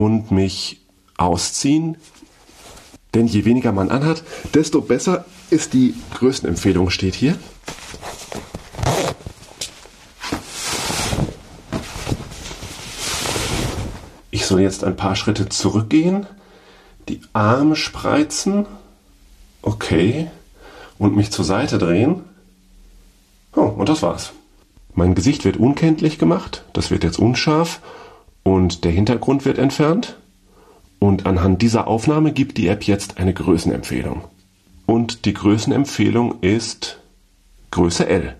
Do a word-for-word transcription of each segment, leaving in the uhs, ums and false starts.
und mich ausziehen. Denn je weniger man anhat, desto besser ist die Größenempfehlung, steht hier. Ich soll jetzt ein paar Schritte zurückgehen, die Arme spreizen, okay, und mich zur Seite drehen. Oh, und das war's. Mein Gesicht wird unkenntlich gemacht, das wird jetzt unscharf und der Hintergrund wird entfernt. Und anhand dieser Aufnahme gibt die App jetzt eine Größenempfehlung. Und die Größenempfehlung ist Größe L.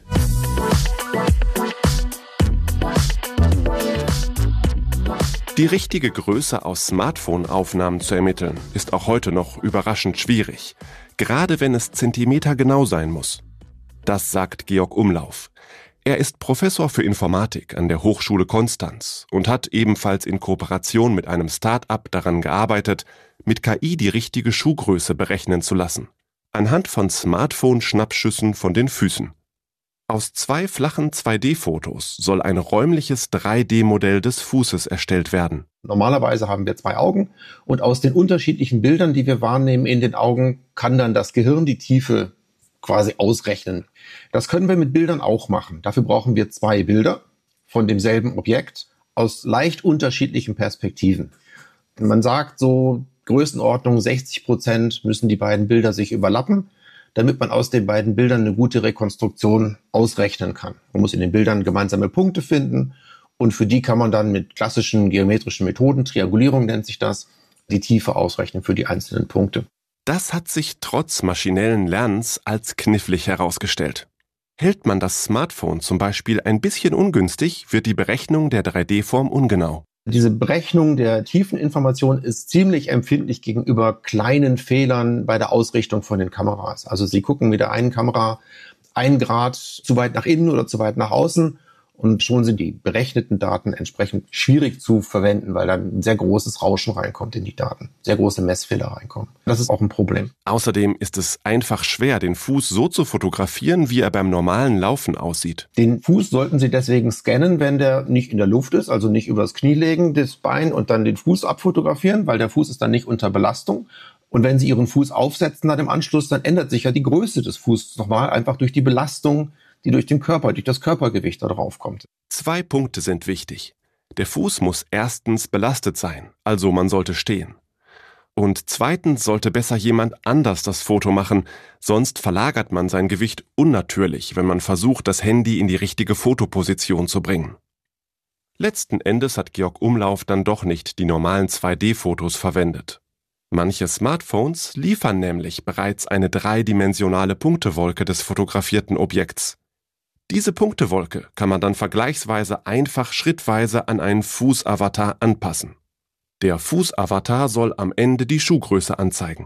Die richtige Größe aus Smartphone-Aufnahmen zu ermitteln, ist auch heute noch überraschend schwierig, gerade wenn es zentimetergenau sein muss. Das sagt Georg Umlauf. Er ist Professor für Informatik an der Hochschule Konstanz und hat ebenfalls in Kooperation mit einem Start-up daran gearbeitet, mit K I die richtige Schuhgröße berechnen zu lassen, anhand von Smartphone-Schnappschüssen von den Füßen. Aus zwei flachen zwei D Fotos soll ein räumliches drei D Modell des Fußes erstellt werden. Normalerweise haben wir zwei Augen und aus den unterschiedlichen Bildern, die wir wahrnehmen in den Augen, kann dann das Gehirn die Tiefe quasi ausrechnen. Das können wir mit Bildern auch machen. Dafür brauchen wir zwei Bilder von demselben Objekt aus leicht unterschiedlichen Perspektiven. Man sagt so, Größenordnung sechzig Prozent müssen die beiden Bilder sich überlappen, damit man aus den beiden Bildern eine gute Rekonstruktion ausrechnen kann. Man muss in den Bildern gemeinsame Punkte finden und für die kann man dann mit klassischen geometrischen Methoden, Triangulierung nennt sich das, die Tiefe ausrechnen für die einzelnen Punkte. Das hat sich trotz maschinellen Lernens als knifflig herausgestellt. Hält man das Smartphone zum Beispiel ein bisschen ungünstig, wird die Berechnung der drei D Form ungenau. Diese Berechnung der Tiefeninformation ist ziemlich empfindlich gegenüber kleinen Fehlern bei der Ausrichtung von den Kameras. Also Sie gucken mit der einen Kamera ein Grad zu weit nach innen oder zu weit nach außen und schon sind die berechneten Daten entsprechend schwierig zu verwenden, weil dann ein sehr großes Rauschen reinkommt in die Daten, sehr große Messfehler reinkommen. Das ist auch ein Problem. Außerdem ist es einfach schwer, den Fuß so zu fotografieren, wie er beim normalen Laufen aussieht. Den Fuß sollten Sie deswegen scannen, wenn der nicht in der Luft ist, also nicht übers Knie legen, das Bein und dann den Fuß abfotografieren, weil der Fuß ist dann nicht unter Belastung. Und wenn Sie Ihren Fuß aufsetzen dann im Anschluss, dann ändert sich ja die Größe des Fußes nochmal, einfach durch die Belastung, die durch den Körper, durch das Körpergewicht da drauf kommt. Zwei Punkte sind wichtig. Der Fuß muss erstens belastet sein, also man sollte stehen. Und zweitens sollte besser jemand anders das Foto machen, sonst verlagert man sein Gewicht unnatürlich, wenn man versucht, das Handy in die richtige Fotoposition zu bringen. Letzten Endes hat Georg Umlauf dann doch nicht die normalen zwei D Fotos verwendet. Manche Smartphones liefern nämlich bereits eine dreidimensionale Punktewolke des fotografierten Objekts. Diese Punktewolke kann man dann vergleichsweise einfach schrittweise an einen Fußavatar anpassen. Der Fußavatar soll am Ende die Schuhgröße anzeigen.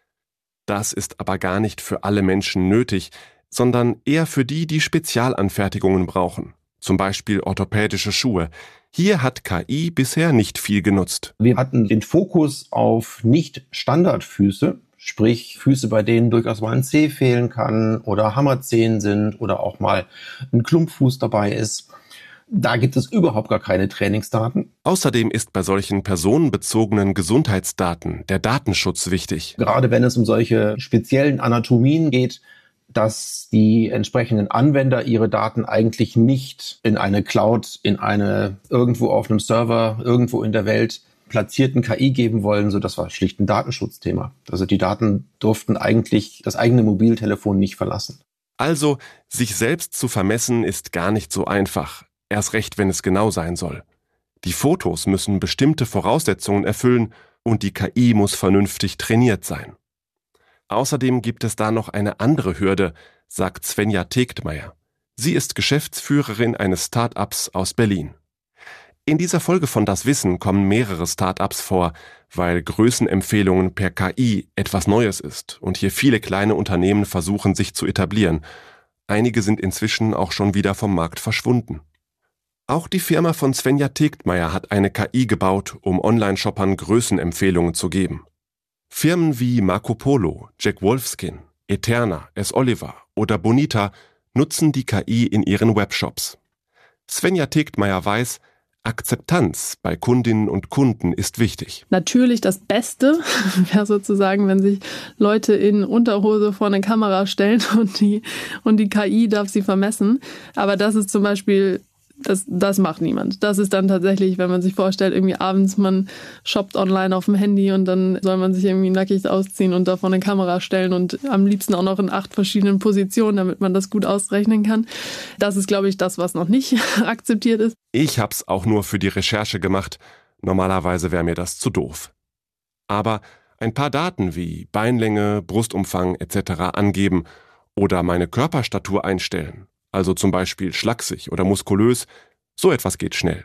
Das ist aber gar nicht für alle Menschen nötig, sondern eher für die, die Spezialanfertigungen brauchen, zum Beispiel orthopädische Schuhe. Hier hat K I bisher nicht viel genutzt. Wir hatten den Fokus auf Nicht-Standardfüße, sprich Füße, bei denen durchaus mal ein Zeh fehlen kann oder Hammerzehen sind oder auch mal ein Klumpfuß dabei ist. Da gibt es überhaupt gar keine Trainingsdaten. Außerdem ist bei solchen personenbezogenen Gesundheitsdaten der Datenschutz wichtig. Gerade wenn es um solche speziellen Anatomien geht, dass die entsprechenden Anwender ihre Daten eigentlich nicht in eine Cloud, in eine irgendwo auf einem Server, irgendwo in der Welt platzierten K I geben wollen, so das war schlicht ein Datenschutzthema. Also die Daten durften eigentlich das eigene Mobiltelefon nicht verlassen. Also, sich selbst zu vermessen ist gar nicht so einfach, erst recht, wenn es genau sein soll. Die Fotos müssen bestimmte Voraussetzungen erfüllen und die K I muss vernünftig trainiert sein. Außerdem gibt es da noch eine andere Hürde, sagt Svenja Tegtmeier. Sie ist Geschäftsführerin eines Start-ups aus Berlin. In dieser Folge von Das Wissen kommen mehrere Start-ups vor, weil Größenempfehlungen per K I etwas Neues ist und hier viele kleine Unternehmen versuchen, sich zu etablieren. Einige sind inzwischen auch schon wieder vom Markt verschwunden. Auch die Firma von Svenja Tegtmeier hat eine K I gebaut, um Online-Shoppern Größenempfehlungen zu geben. Firmen wie Marco Polo, Jack Wolfskin, Eterna, S. Oliver oder Bonita nutzen die K I in ihren Webshops. Svenja Tegtmeier weiß, Akzeptanz bei Kundinnen und Kunden ist wichtig. Natürlich das Beste wäre sozusagen, wenn sich Leute in Unterhose vor eine Kamera stellen und die, und die K I darf sie vermessen. Aber das ist zum Beispiel, das, das macht niemand. Das ist dann tatsächlich, wenn man sich vorstellt, irgendwie abends, man shoppt online auf dem Handy und dann soll man sich irgendwie nackig ausziehen und da vor eine Kamera stellen und am liebsten auch noch in acht verschiedenen Positionen, damit man das gut ausrechnen kann. Das ist, glaube ich, das, was noch nicht akzeptiert ist. Ich hab's auch nur für die Recherche gemacht. Normalerweise wäre mir das zu doof. Aber ein paar Daten wie Beinlänge, Brustumfang et cetera angeben oder meine Körperstatur einstellen, also zum Beispiel schlaksig oder muskulös, so etwas geht schnell.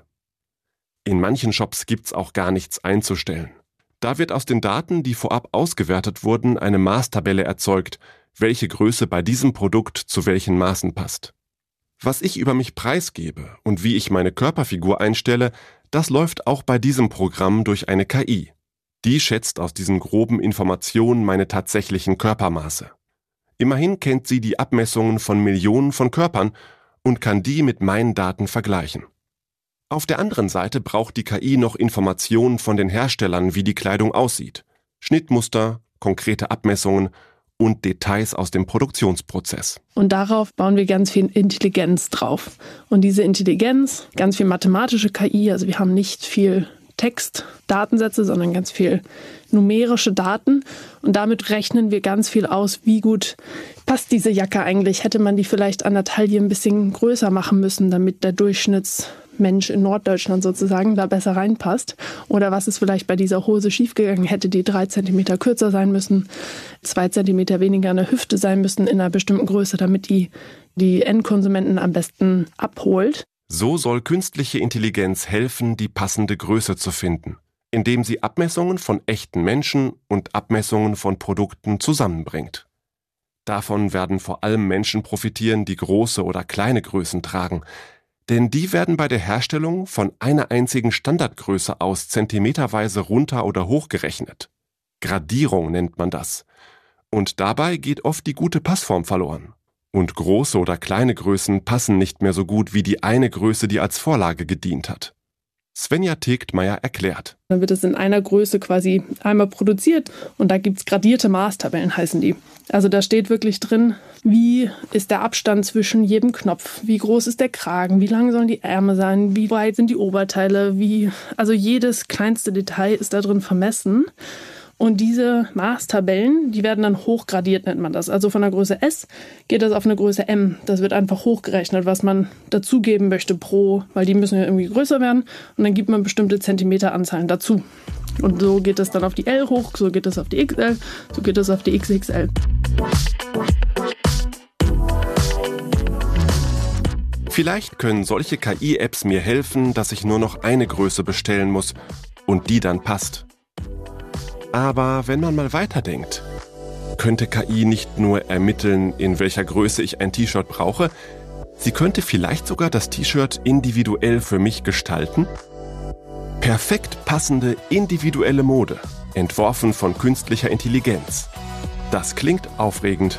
In manchen Shops gibt's auch gar nichts einzustellen. Da wird aus den Daten, die vorab ausgewertet wurden, eine Maßtabelle erzeugt, welche Größe bei diesem Produkt zu welchen Maßen passt. Was ich über mich preisgebe und wie ich meine Körperfigur einstelle, das läuft auch bei diesem Programm durch eine K I. Die schätzt aus diesen groben Informationen meine tatsächlichen Körpermaße. Immerhin kennt sie die Abmessungen von Millionen von Körpern und kann die mit meinen Daten vergleichen. Auf der anderen Seite braucht die K I noch Informationen von den Herstellern, wie die Kleidung aussieht, Schnittmuster, konkrete Abmessungen und Details aus dem Produktionsprozess. Und darauf bauen wir ganz viel Intelligenz drauf. Und diese Intelligenz, ganz viel mathematische K I, also wir haben nicht viel Text, Datensätze, sondern ganz viel numerische Daten. Und damit rechnen wir ganz viel aus, wie gut passt diese Jacke eigentlich. Hätte man die vielleicht an der Taille ein bisschen größer machen müssen, damit der Durchschnittsmensch in Norddeutschland sozusagen da besser reinpasst. Oder was ist vielleicht bei dieser Hose schiefgegangen? Hätte die drei Zentimeter kürzer sein müssen, zwei Zentimeter weniger an der Hüfte sein müssen in einer bestimmten Größe, damit die die Endkonsumenten am besten abholt. So soll künstliche Intelligenz helfen, die passende Größe zu finden, indem sie Abmessungen von echten Menschen und Abmessungen von Produkten zusammenbringt. Davon werden vor allem Menschen profitieren, die große oder kleine Größen tragen, denn die werden bei der Herstellung von einer einzigen Standardgröße aus zentimeterweise runter oder hochgerechnet. Gradierung nennt man das. Und dabei geht oft die gute Passform verloren. Und große oder kleine Größen passen nicht mehr so gut wie die eine Größe, die als Vorlage gedient hat. Svenja Tegtmeier erklärt. Dann wird es in einer Größe quasi einmal produziert und da gibt es gradierte Maßtabellen, heißen die. Also da steht wirklich drin, wie ist der Abstand zwischen jedem Knopf, wie groß ist der Kragen, wie lang sollen die Ärmel sein, wie weit sind die Oberteile, wie, also jedes kleinste Detail ist da drin vermessen. Und diese Maßtabellen, die werden dann hochgradiert, nennt man das. Also von der Größe S geht das auf eine Größe M. Das wird einfach hochgerechnet, was man dazugeben möchte pro, weil die müssen ja irgendwie größer werden. Und dann gibt man bestimmte Zentimeteranzahlen dazu. Und so geht das dann auf die L hoch, so geht das auf die X L, so geht das auf die X X L. Vielleicht können solche K I-Apps mir helfen, dass ich nur noch eine Größe bestellen muss und die dann passt. Aber wenn man mal weiterdenkt, könnte K I nicht nur ermitteln, in welcher Größe ich ein T-Shirt brauche, sie könnte vielleicht sogar das T-Shirt individuell für mich gestalten? Perfekt passende individuelle Mode, entworfen von künstlicher Intelligenz. Das klingt aufregend.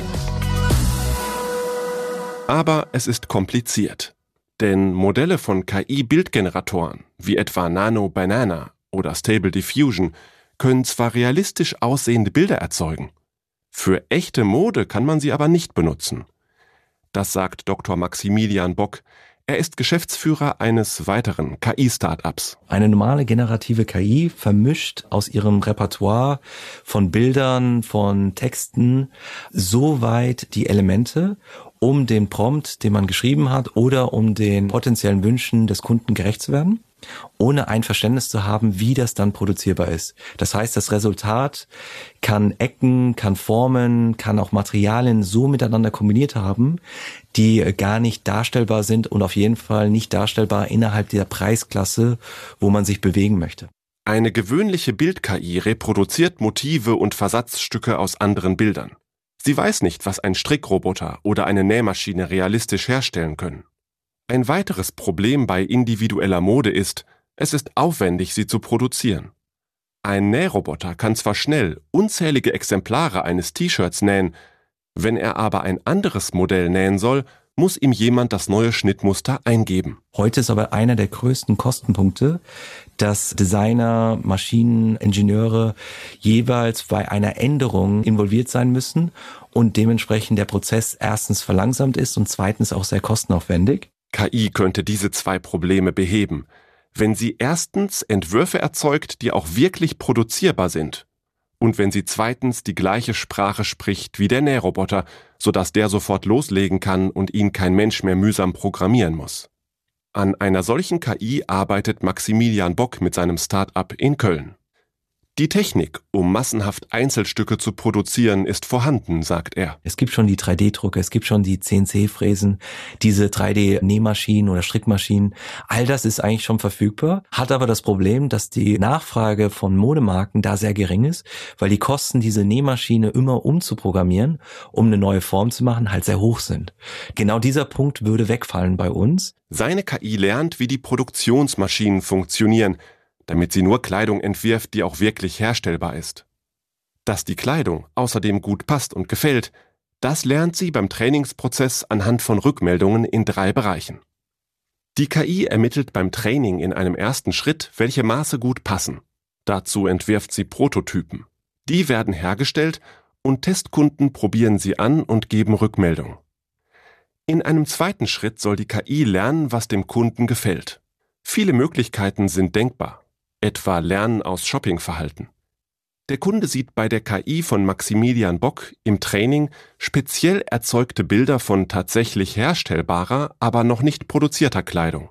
Aber es ist kompliziert. Denn Modelle von K I-Bildgeneratoren, wie etwa Nano Banana oder Stable Diffusion, können zwar realistisch aussehende Bilder erzeugen. Für echte Mode kann man sie aber nicht benutzen. Das sagt Doktor Maximilian Bock. Er ist Geschäftsführer eines weiteren K I-Startups. Eine normale generative K I vermischt aus ihrem Repertoire von Bildern, von Texten so weit die Elemente, um den Prompt, den man geschrieben hat, oder um den potenziellen Wünschen des Kunden gerecht zu werden, ohne ein Verständnis zu haben, wie das dann produzierbar ist. Das heißt, das Resultat kann Ecken, kann Formen, kann auch Materialien so miteinander kombiniert haben, die gar nicht darstellbar sind und auf jeden Fall nicht darstellbar innerhalb der Preisklasse, wo man sich bewegen möchte. Eine gewöhnliche Bild-K I reproduziert Motive und Versatzstücke aus anderen Bildern. Sie weiß nicht, was ein Strickroboter oder eine Nähmaschine realistisch herstellen können. Ein weiteres Problem bei individueller Mode ist, es ist aufwendig, sie zu produzieren. Ein Nähroboter kann zwar schnell unzählige Exemplare eines T-Shirts nähen, wenn er aber ein anderes Modell nähen soll, muss ihm jemand das neue Schnittmuster eingeben. Heute ist aber einer der größten Kostenpunkte, dass Designer, Maschineningenieure jeweils bei einer Änderung involviert sein müssen und dementsprechend der Prozess erstens verlangsamt ist und zweitens auch sehr kostenaufwendig. K I könnte diese zwei Probleme beheben, wenn sie erstens Entwürfe erzeugt, die auch wirklich produzierbar sind, und wenn sie zweitens die gleiche Sprache spricht wie der Nähroboter, sodass der sofort loslegen kann und ihn kein Mensch mehr mühsam programmieren muss. An einer solchen K I arbeitet Maximilian Bock mit seinem Start-up in Köln. Die Technik, um massenhaft Einzelstücke zu produzieren, ist vorhanden, sagt er. Es gibt schon die drei D Drucker, es gibt schon die C N C-Fräsen, diese drei D Nähmaschinen oder Strickmaschinen. All das ist eigentlich schon verfügbar, hat aber das Problem, dass die Nachfrage von Modemarken da sehr gering ist, weil die Kosten, diese Nähmaschine immer umzuprogrammieren, um eine neue Form zu machen, halt sehr hoch sind. Genau dieser Punkt würde wegfallen bei uns. Seine K I lernt, wie die Produktionsmaschinen funktionieren, damit sie nur Kleidung entwirft, die auch wirklich herstellbar ist. Dass die Kleidung außerdem gut passt und gefällt, das lernt sie beim Trainingsprozess anhand von Rückmeldungen in drei Bereichen. Die K I ermittelt beim Training in einem ersten Schritt, welche Maße gut passen. Dazu entwirft sie Prototypen. Die werden hergestellt und Testkunden probieren sie an und geben Rückmeldung. In einem zweiten Schritt soll die K I lernen, was dem Kunden gefällt. Viele Möglichkeiten sind denkbar. Etwa Lernen aus Shoppingverhalten. Der Kunde sieht bei der K I von Maximilian Bock im Training speziell erzeugte Bilder von tatsächlich herstellbarer, aber noch nicht produzierter Kleidung.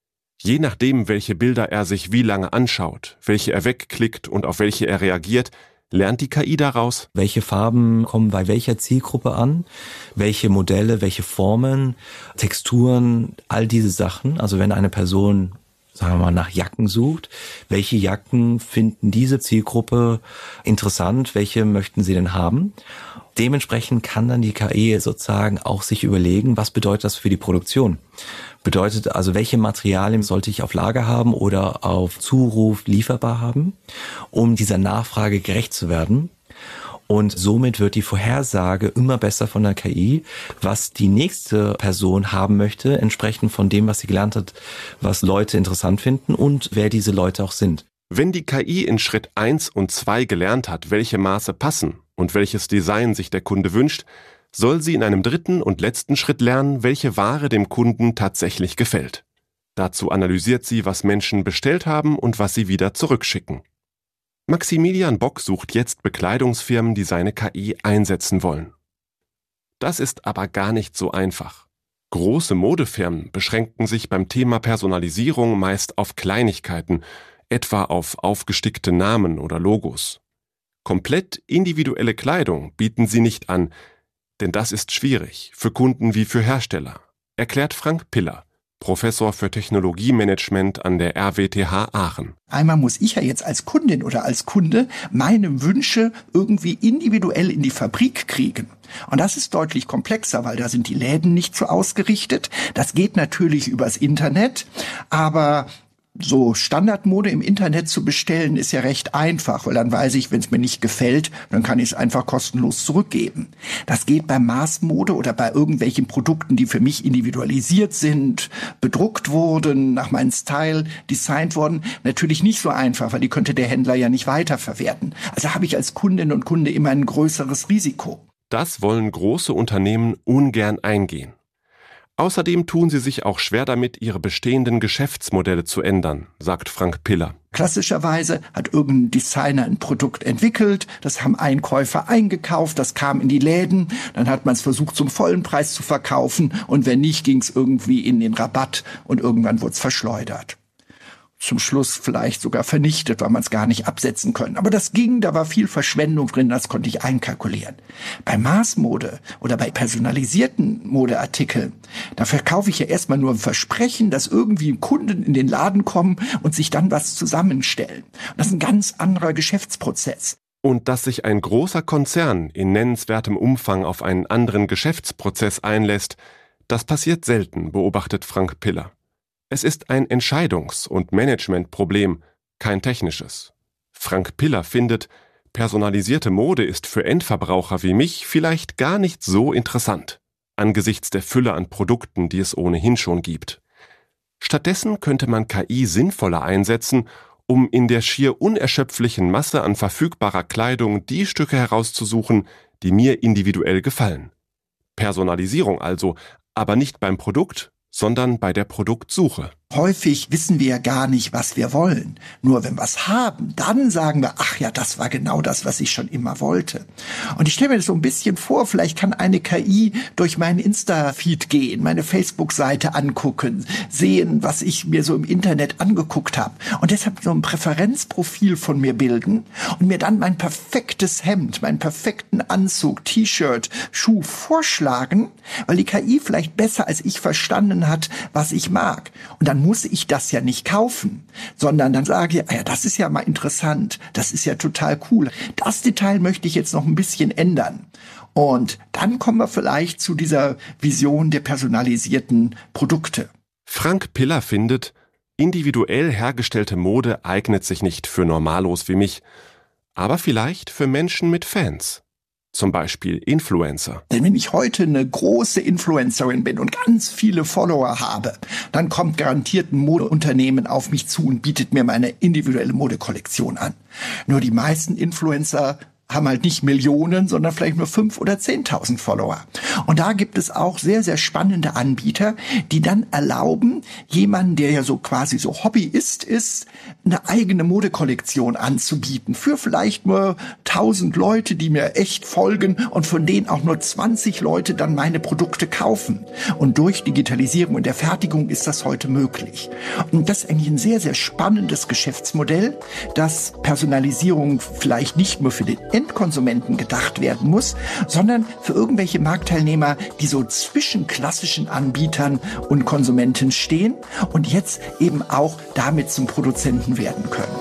Je nachdem, welche Bilder er sich wie lange anschaut, welche er wegklickt und auf welche er reagiert, lernt die K I daraus, welche Farben kommen bei welcher Zielgruppe an, welche Modelle, welche Formen, Texturen, all diese Sachen. Also wenn eine Person, sagen wir mal, nach Jacken sucht, welche Jacken finden diese Zielgruppe interessant, welche möchten sie denn haben? Dementsprechend kann dann die K I sozusagen auch sich überlegen, was bedeutet das für die Produktion? Bedeutet also, welche Materialien sollte ich auf Lager haben oder auf Zuruf lieferbar haben, um dieser Nachfrage gerecht zu werden? Und somit wird die Vorhersage immer besser von der K I, was die nächste Person haben möchte, entsprechend von dem, was sie gelernt hat, was Leute interessant finden und wer diese Leute auch sind. Wenn die K I in Schritt eins und zwei gelernt hat, welche Maße passen und welches Design sich der Kunde wünscht, soll sie in einem dritten und letzten Schritt lernen, welche Ware dem Kunden tatsächlich gefällt. Dazu analysiert sie, was Menschen bestellt haben und was sie wieder zurückschicken. Maximilian Bock sucht jetzt Bekleidungsfirmen, die seine K I einsetzen wollen. Das ist aber gar nicht so einfach. Große Modefirmen beschränken sich beim Thema Personalisierung meist auf Kleinigkeiten, etwa auf aufgestickte Namen oder Logos. Komplett individuelle Kleidung bieten sie nicht an, denn das ist schwierig für Kunden wie für Hersteller, erklärt Frank Piller, Professor für Technologiemanagement an der R W T H Aachen. Einmal muss ich ja jetzt als Kundin oder als Kunde meine Wünsche irgendwie individuell in die Fabrik kriegen. Und das ist deutlich komplexer, weil da sind die Läden nicht so ausgerichtet. Das geht natürlich übers Internet, aber so Standardmode im Internet zu bestellen, ist ja recht einfach, weil dann weiß ich, wenn es mir nicht gefällt, dann kann ich es einfach kostenlos zurückgeben. Das geht bei Maßmode oder bei irgendwelchen Produkten, die für mich individualisiert sind, bedruckt wurden, nach meinem Style designt wurden, natürlich nicht so einfach, weil die könnte der Händler ja nicht weiterverwerten. Also habe ich als Kundin und Kunde immer ein größeres Risiko. Das wollen große Unternehmen ungern eingehen. Außerdem tun sie sich auch schwer damit, ihre bestehenden Geschäftsmodelle zu ändern, sagt Frank Piller. Klassischerweise hat irgendein Designer ein Produkt entwickelt, das haben Einkäufer eingekauft, das kam in die Läden, dann hat man es versucht zum vollen Preis zu verkaufen und wenn nicht, ging es irgendwie in den Rabatt und irgendwann wurde es verschleudert. Zum Schluss vielleicht sogar vernichtet, weil man es gar nicht absetzen können. Aber das ging, da war viel Verschwendung drin, das konnte ich einkalkulieren. Bei Maßmode oder bei personalisierten Modeartikeln, da verkaufe ich ja erstmal nur ein Versprechen, dass irgendwie Kunden in den Laden kommen und sich dann was zusammenstellen. Und das ist ein ganz anderer Geschäftsprozess. Und dass sich ein großer Konzern in nennenswertem Umfang auf einen anderen Geschäftsprozess einlässt, das passiert selten, beobachtet Frank Piller. Es ist ein Entscheidungs- und Managementproblem, kein technisches. Frank Piller findet, personalisierte Mode ist für Endverbraucher wie mich vielleicht gar nicht so interessant. angesichts der Fülle an Produkten, die es ohnehin schon gibt. Stattdessen könnte man K I sinnvoller einsetzen, um in der schier unerschöpflichen Masse an verfügbarer Kleidung die Stücke herauszusuchen, die mir individuell gefallen. Personalisierung also, aber nicht beim Produkt, sondern bei der Produktsuche. Häufig wissen wir ja gar nicht, was wir wollen. Nur wenn wir es haben, dann sagen wir, ach ja, das war genau das, was ich schon immer wollte. Und ich stelle mir das so ein bisschen vor, vielleicht kann eine K I durch meinen Insta-Feed gehen, meine Facebook-Seite angucken, sehen, was ich mir so im Internet angeguckt habe. Und deshalb so ein Präferenzprofil von mir bilden und mir dann mein perfektes Hemd, meinen perfekten Anzug, T-Shirt, Schuh vorschlagen, weil die K I vielleicht besser als ich verstanden hat, was ich mag. Und dann muss ich das ja nicht kaufen, sondern dann sage ich, ah ja, das ist ja mal interessant, das ist ja total cool. Das Detail möchte ich jetzt noch ein bisschen ändern. Und dann kommen wir vielleicht zu dieser Vision der personalisierten Produkte. Frank Piller findet, individuell hergestellte Mode eignet sich nicht für Normalos wie mich, aber vielleicht für Menschen mit Fans. Zum Beispiel Influencer. Denn wenn ich heute eine große Influencerin bin und ganz viele Follower habe, dann kommt garantiert ein Modeunternehmen auf mich zu und bietet mir meine individuelle Modekollektion an. Nur die meisten Influencer haben halt nicht Millionen, sondern vielleicht nur fünf oder zehntausend Follower. Und da gibt es auch sehr, sehr spannende Anbieter, die dann erlauben, jemanden, der ja so quasi so Hobbyist ist, eine eigene Modekollektion anzubieten. Für vielleicht nur tausend Leute, die mir echt folgen und von denen auch nur zwanzig Leute dann meine Produkte kaufen. Und durch Digitalisierung und der Fertigung ist das heute möglich. Und das ist eigentlich ein sehr, sehr spannendes Geschäftsmodell, dass Personalisierung vielleicht nicht nur für den Endkonsumenten gedacht werden muss, sondern für irgendwelche Marktteilnehmer, die so zwischen klassischen Anbietern und Konsumenten stehen und jetzt eben auch damit zum Produzenten werden können.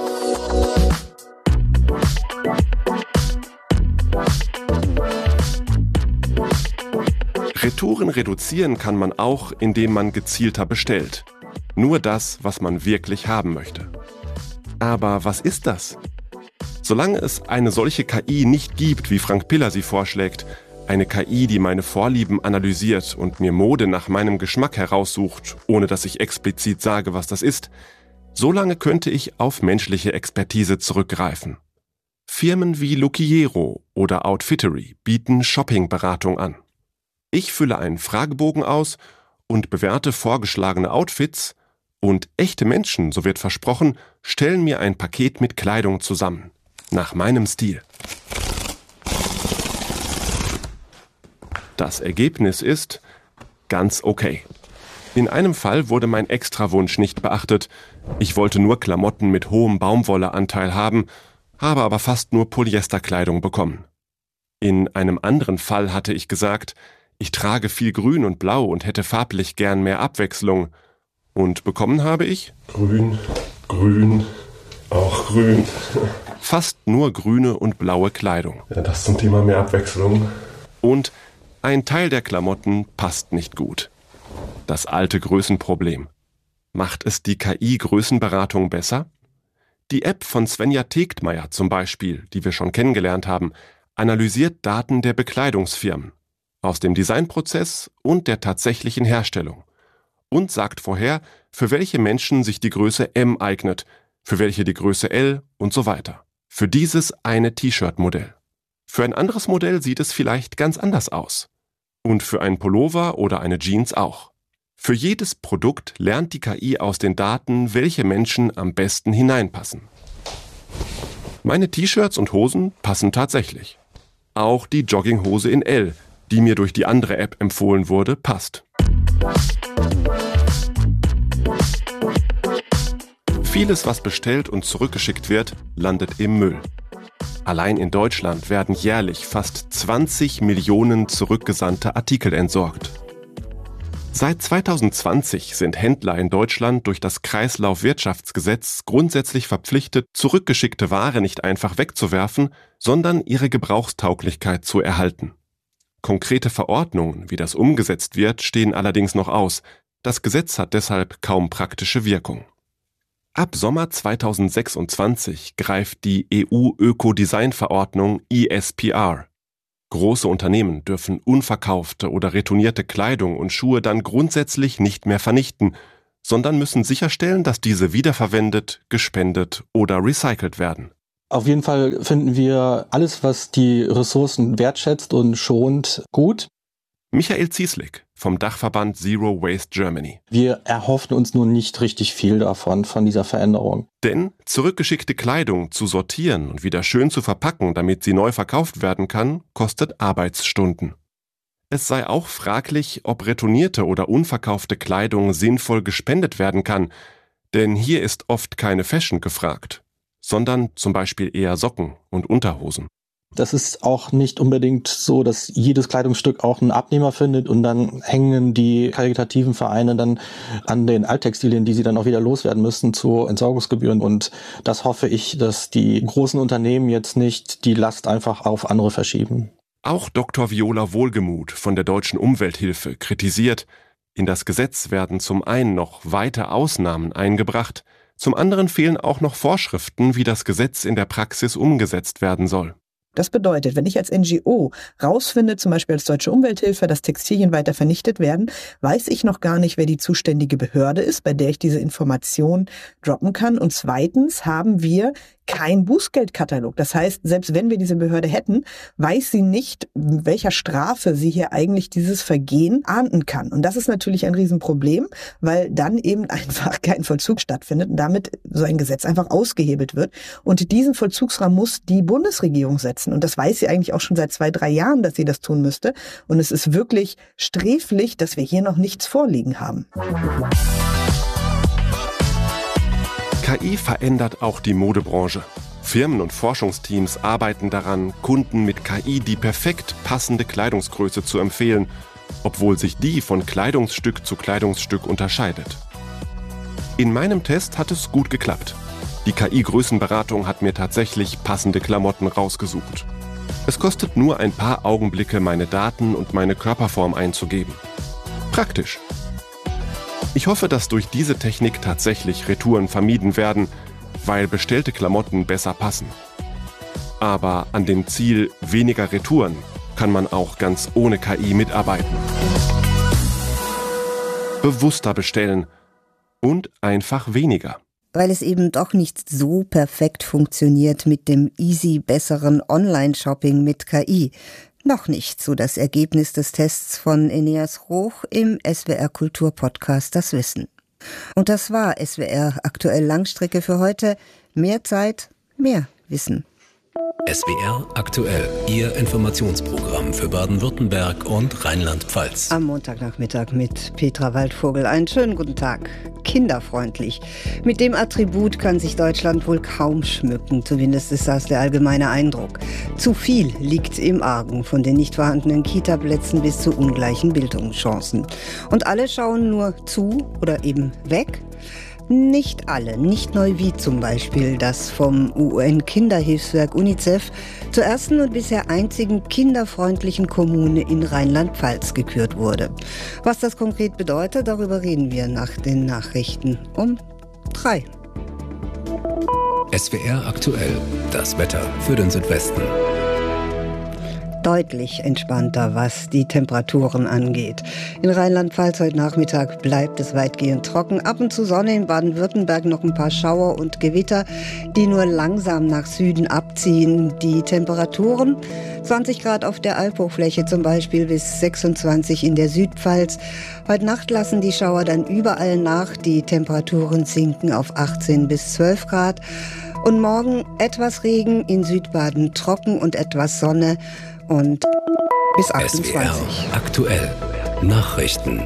Retouren reduzieren kann man auch, indem man gezielter bestellt. Nur das, was man wirklich haben möchte. Aber was ist das? Solange es eine solche K I nicht gibt, wie Frank Piller sie vorschlägt, eine K I, die meine Vorlieben analysiert und mir Mode nach meinem Geschmack heraussucht, ohne dass ich explizit sage, was das ist, solange könnte ich auf menschliche Expertise zurückgreifen. Firmen wie Luckiero oder Outfittery bieten Shoppingberatung an. Ich fülle einen Fragebogen aus und bewerte vorgeschlagene Outfits und echte Menschen, so wird versprochen, stellen mir ein Paket mit Kleidung zusammen. Nach meinem Stil. Das Ergebnis ist ganz okay. In einem Fall wurde mein Extrawunsch nicht beachtet. Ich wollte nur Klamotten mit hohem Baumwolleanteil haben, habe aber fast nur Polyesterkleidung bekommen. In einem anderen Fall hatte ich gesagt, ich trage viel Grün und Blau und hätte farblich gern mehr Abwechslung. Und bekommen habe ich Grün, Grün, auch Grün. Fast nur grüne und blaue Kleidung. Ja, das zum Thema mehr Abwechslung. Und ein Teil der Klamotten passt nicht gut. Das alte Größenproblem. Macht es die K I-Größenberatung besser? Die App von Svenja Tegtmeier zum Beispiel, die wir schon kennengelernt haben, analysiert Daten der Bekleidungsfirmen, aus dem Designprozess und der tatsächlichen Herstellung und sagt vorher, für welche Menschen sich die Größe M eignet, für welche die Größe L und so weiter. Für dieses eine T-Shirt-Modell. Für ein anderes Modell sieht es vielleicht ganz anders aus. Und für einen Pullover oder eine Jeans auch. Für jedes Produkt lernt die K I aus den Daten, welche Menschen am besten hineinpassen. Meine T-Shirts und Hosen passen tatsächlich. Auch die Jogginghose in L, die mir durch die andere App empfohlen wurde, passt. Vieles, was bestellt und zurückgeschickt wird, landet im Müll. Allein in Deutschland werden jährlich fast zwanzig Millionen zurückgesandte Artikel entsorgt. Seit zweitausendzwanzig sind Händler in Deutschland durch das Kreislaufwirtschaftsgesetz grundsätzlich verpflichtet, zurückgeschickte Ware nicht einfach wegzuwerfen, sondern ihre Gebrauchstauglichkeit zu erhalten. Konkrete Verordnungen, wie das umgesetzt wird, stehen allerdings noch aus. Das Gesetz hat deshalb kaum praktische Wirkung. Ab Sommer zweitausendsechsundzwanzig greift die E U-Ökodesign-Verordnung E S P R. Große Unternehmen dürfen unverkaufte oder retournierte Kleidung und Schuhe dann grundsätzlich nicht mehr vernichten, sondern müssen sicherstellen, dass diese wiederverwendet, gespendet oder recycelt werden. Auf jeden Fall finden wir alles, was die Ressourcen wertschätzt und schont, gut. Michael Zieslik vom Dachverband Zero Waste Germany. Wir erhoffen uns nur nicht richtig viel davon, von dieser Veränderung. Denn zurückgeschickte Kleidung zu sortieren und wieder schön zu verpacken, damit sie neu verkauft werden kann, kostet Arbeitsstunden. Es sei auch fraglich, ob retournierte oder unverkaufte Kleidung sinnvoll gespendet werden kann, denn hier ist oft keine Fashion gefragt, sondern zum Beispiel eher Socken und Unterhosen. Das ist auch nicht unbedingt so, dass jedes Kleidungsstück auch einen Abnehmer findet und dann hängen die karitativen Vereine dann an den Alttextilien, die sie dann auch wieder loswerden müssen, zu Entsorgungsgebühren. Und das hoffe ich, dass die großen Unternehmen jetzt nicht die Last einfach auf andere verschieben. Auch Doktor Viola Wohlgemuth von der Deutschen Umwelthilfe kritisiert, in das Gesetz werden zum einen noch weite Ausnahmen eingebracht, zum anderen fehlen auch noch Vorschriften, wie das Gesetz in der Praxis umgesetzt werden soll. Das bedeutet, wenn ich als N G O rausfinde, zum Beispiel als Deutsche Umwelthilfe, dass Textilien weiter vernichtet werden, weiß ich noch gar nicht, wer die zuständige Behörde ist, bei der ich diese Information droppen kann. Und zweitens haben wir kein Bußgeldkatalog. Das heißt, selbst wenn wir diese Behörde hätten, weiß sie nicht, welcher Strafe sie hier eigentlich dieses Vergehen ahnden kann. Und das ist natürlich ein Riesenproblem, weil dann eben einfach kein Vollzug stattfindet und damit so ein Gesetz einfach ausgehebelt wird. Und diesen Vollzugsrahmen muss die Bundesregierung setzen. Und das weiß sie eigentlich auch schon seit zwei, drei Jahren, dass sie das tun müsste. Und es ist wirklich sträflich, dass wir hier noch nichts vorliegen haben. K I verändert auch die Modebranche. Firmen und Forschungsteams arbeiten daran, Kunden mit K I die perfekt passende Kleidungsgröße zu empfehlen, obwohl sich die von Kleidungsstück zu Kleidungsstück unterscheidet. In meinem Test hat es gut geklappt. Die K I-Größenberatung hat mir tatsächlich passende Klamotten rausgesucht. Es kostet nur ein paar Augenblicke, meine Daten und meine Körperform einzugeben. Praktisch. Ich hoffe, dass durch diese Technik tatsächlich Retouren vermieden werden, weil bestellte Klamotten besser passen. Aber an dem Ziel weniger Retouren kann man auch ganz ohne K I mitarbeiten. Bewusster bestellen und einfach weniger. Weil es eben doch nicht so perfekt funktioniert mit dem easy besseren Online-Shopping mit K I. Noch nicht, so das Ergebnis des Tests von Eneas Roch im S W R Kultur Podcast Das Wissen. Und das war S W R aktuell Langstrecke für heute. Mehr Zeit, mehr Wissen. S W R aktuell, Ihr Informationsprogramm für Baden-Württemberg und Rheinland-Pfalz. Am Montagnachmittag mit Petra Waldvogel. Einen schönen guten Tag. Kinderfreundlich. Mit dem Attribut kann sich Deutschland wohl kaum schmücken. Zumindest ist das der allgemeine Eindruck. Zu viel liegt im Argen, von den nicht vorhandenen Kita-Plätzen bis zu ungleichen Bildungschancen. Und alle schauen nur zu oder eben weg. Nicht alle, nicht Neuwied zum Beispiel, das vom U N-Kinderhilfswerk UNICEF zur ersten und bisher einzigen kinderfreundlichen Kommune in Rheinland-Pfalz gekürt wurde. Was das konkret bedeutet, darüber reden wir nach den Nachrichten um drei. S W R aktuell, das Wetter für den Südwesten. Deutlich entspannter, was die Temperaturen angeht. In Rheinland-Pfalz heute Nachmittag bleibt es weitgehend trocken. Ab und zu Sonne, in Baden-Württemberg noch ein paar Schauer und Gewitter, die nur langsam nach Süden abziehen. Die Temperaturen zwanzig Grad auf der Albhochfläche zum Beispiel bis sechsundzwanzig in der Südpfalz. Heute Nacht lassen die Schauer dann überall nach. Die Temperaturen sinken auf achtzehn bis zwölf Grad. Und morgen etwas Regen, in Südbaden trocken und etwas Sonne. Und bis achtundzwanzig. S W R aktuell. Nachrichten.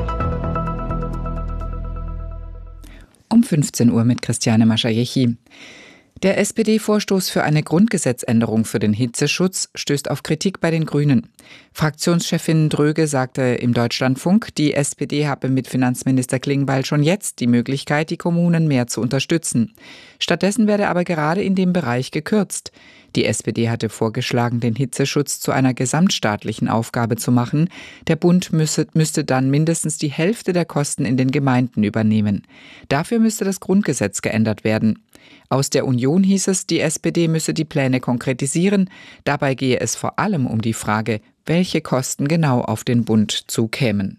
Um fünfzehn Uhr mit Christiane Maschajechi. Der S P D-Vorstoß für eine Grundgesetzänderung für den Hitzeschutz stößt auf Kritik bei den Grünen. Fraktionschefin Dröge sagte im Deutschlandfunk, die S P D habe mit Finanzminister Klingbeil schon jetzt die Möglichkeit, die Kommunen mehr zu unterstützen. Stattdessen werde aber gerade in dem Bereich gekürzt. Die S P D hatte vorgeschlagen, den Hitzeschutz zu einer gesamtstaatlichen Aufgabe zu machen. Der Bund müsse, müsste dann mindestens die Hälfte der Kosten in den Gemeinden übernehmen. Dafür müsste das Grundgesetz geändert werden. Aus der Union hieß es, die S P D müsse die Pläne konkretisieren. Dabei gehe es vor allem um die Frage, welche Kosten genau auf den Bund zukämen.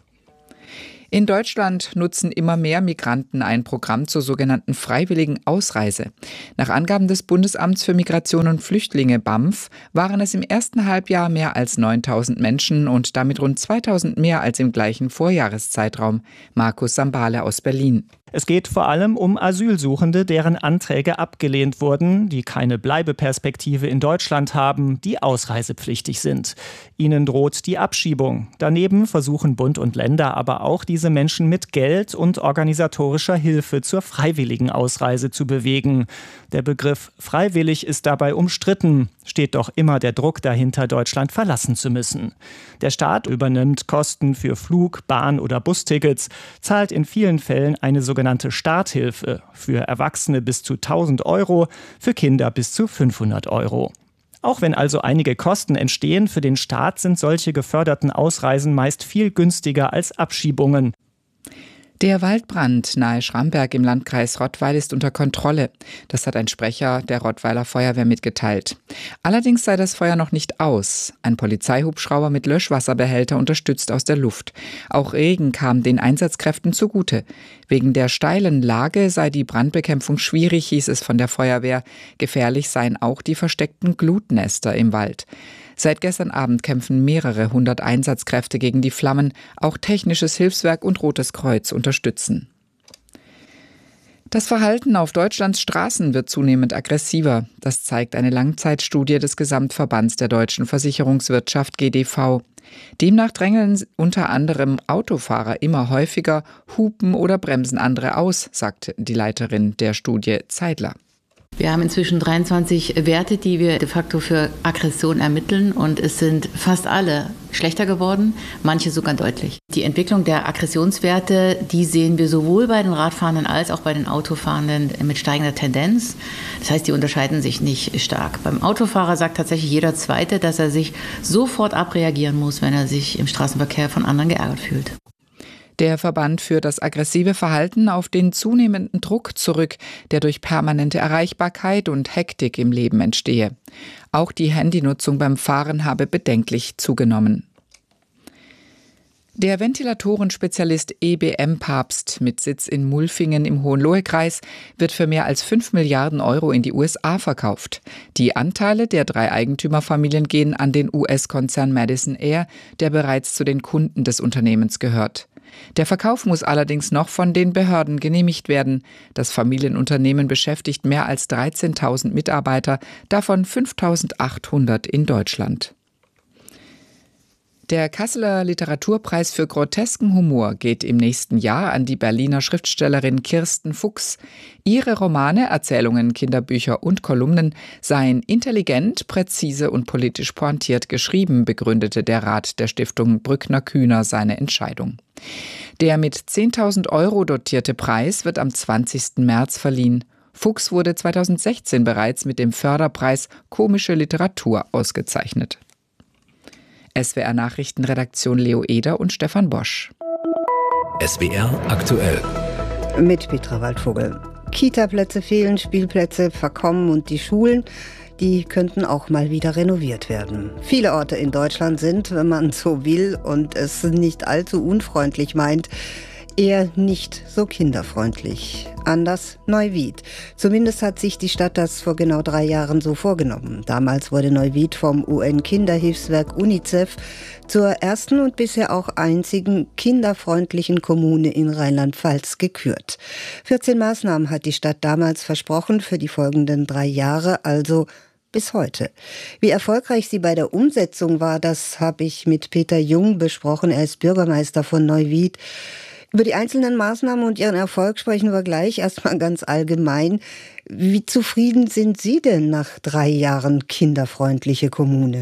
In Deutschland nutzen immer mehr Migranten ein Programm zur sogenannten freiwilligen Ausreise. Nach Angaben des Bundesamts für Migration und Flüchtlinge B A M F waren es im ersten Halbjahr mehr als neuntausend Menschen und damit rund zweitausend mehr als im gleichen Vorjahreszeitraum. Markus Sambale aus Berlin. Es geht vor allem um Asylsuchende, deren Anträge abgelehnt wurden, die keine Bleibeperspektive in Deutschland haben, die ausreisepflichtig sind. Ihnen droht die Abschiebung. Daneben versuchen Bund und Länder aber auch, diese Menschen mit Geld und organisatorischer Hilfe zur freiwilligen Ausreise zu bewegen. Der Begriff freiwillig ist dabei umstritten, steht doch immer der Druck dahinter, Deutschland verlassen zu müssen. Der Staat übernimmt Kosten für Flug-, Bahn- oder Bustickets, zahlt in vielen Fällen eine sogenannte Starthilfe für Erwachsene bis zu tausend Euro, für Kinder bis zu fünfhundert Euro. Auch wenn also einige Kosten entstehen, für den Staat sind solche geförderten Ausreisen meist viel günstiger als Abschiebungen. Der Waldbrand nahe Schramberg im Landkreis Rottweil ist unter Kontrolle. Das hat ein Sprecher der Rottweiler Feuerwehr mitgeteilt. Allerdings sei das Feuer noch nicht aus. Ein Polizeihubschrauber mit Löschwasserbehälter unterstützt aus der Luft. Auch Regen kam den Einsatzkräften zugute. Wegen der steilen Lage sei die Brandbekämpfung schwierig, hieß es von der Feuerwehr. Gefährlich seien auch die versteckten Glutnester im Wald. Seit gestern Abend kämpfen mehrere hundert Einsatzkräfte gegen die Flammen. Auch Technisches Hilfswerk und Rotes Kreuz unterstützen. Das Verhalten auf Deutschlands Straßen wird zunehmend aggressiver. Das zeigt eine Langzeitstudie des Gesamtverbands der deutschen Versicherungswirtschaft G D V. Demnach drängeln unter anderem Autofahrer immer häufiger, hupen oder bremsen andere aus, sagt die Leiterin der Studie Zeidler. Wir haben inzwischen dreiundzwanzig Werte, die wir de facto für Aggression ermitteln, und es sind fast alle schlechter geworden, manche sogar deutlich. Die Entwicklung der Aggressionswerte, die sehen wir sowohl bei den Radfahrenden als auch bei den Autofahrenden mit steigender Tendenz. Das heißt, die unterscheiden sich nicht stark. Beim Autofahrer sagt tatsächlich jeder Zweite, dass er sich sofort abreagieren muss, wenn er sich im Straßenverkehr von anderen geärgert fühlt. Der Verband führt das aggressive Verhalten auf den zunehmenden Druck zurück, der durch permanente Erreichbarkeit und Hektik im Leben entstehe. Auch die Handynutzung beim Fahren habe bedenklich zugenommen. Der Ventilatorenspezialist E B M-Papst mit Sitz in Mulfingen im Hohenlohe-Kreis wird für mehr als fünf Milliarden Euro in die U S A verkauft. Die Anteile der drei Eigentümerfamilien gehen an den U S-Konzern Madison Air, der bereits zu den Kunden des Unternehmens gehört. Der Verkauf muss allerdings noch von den Behörden genehmigt werden. Das Familienunternehmen beschäftigt mehr als dreizehntausend Mitarbeiter, davon fünftausendachthundert in Deutschland. Der Kasseler Literaturpreis für grotesken Humor geht im nächsten Jahr an die Berliner Schriftstellerin Kirsten Fuchs. Ihre Romane, Erzählungen, Kinderbücher und Kolumnen seien intelligent, präzise und politisch pointiert geschrieben, begründete der Rat der Stiftung Brückner-Kühner seine Entscheidung. Der mit zehntausend Euro dotierte Preis wird am zwanzigsten März verliehen. Fuchs wurde zweitausendsechzehn bereits mit dem Förderpreis Komische Literatur ausgezeichnet. S W R Nachrichtenredaktion Leo Eder und Stefan Bosch. S W R aktuell. Mit Petra Waldvogel. Kita-Plätze fehlen, Spielplätze verkommen und die Schulen, die könnten auch mal wieder renoviert werden. Viele Orte in Deutschland sind, wenn man so will und es nicht allzu unfreundlich meint, eher nicht so kinderfreundlich. Anders Neuwied. Zumindest hat sich die Stadt das vor genau drei Jahren so vorgenommen. Damals wurde Neuwied vom U N-Kinderhilfswerk UNICEF zur ersten und bisher auch einzigen kinderfreundlichen Kommune in Rheinland-Pfalz gekürt. vierzehn Maßnahmen hat die Stadt damals versprochen für die folgenden drei Jahre, also bis heute. Wie erfolgreich sie bei der Umsetzung war, das habe ich mit Peter Jung besprochen. Er ist Bürgermeister von Neuwied. Über die einzelnen Maßnahmen und ihren Erfolg sprechen wir gleich. Erstmal ganz allgemein. Wie zufrieden sind Sie denn nach drei Jahren kinderfreundliche Kommune?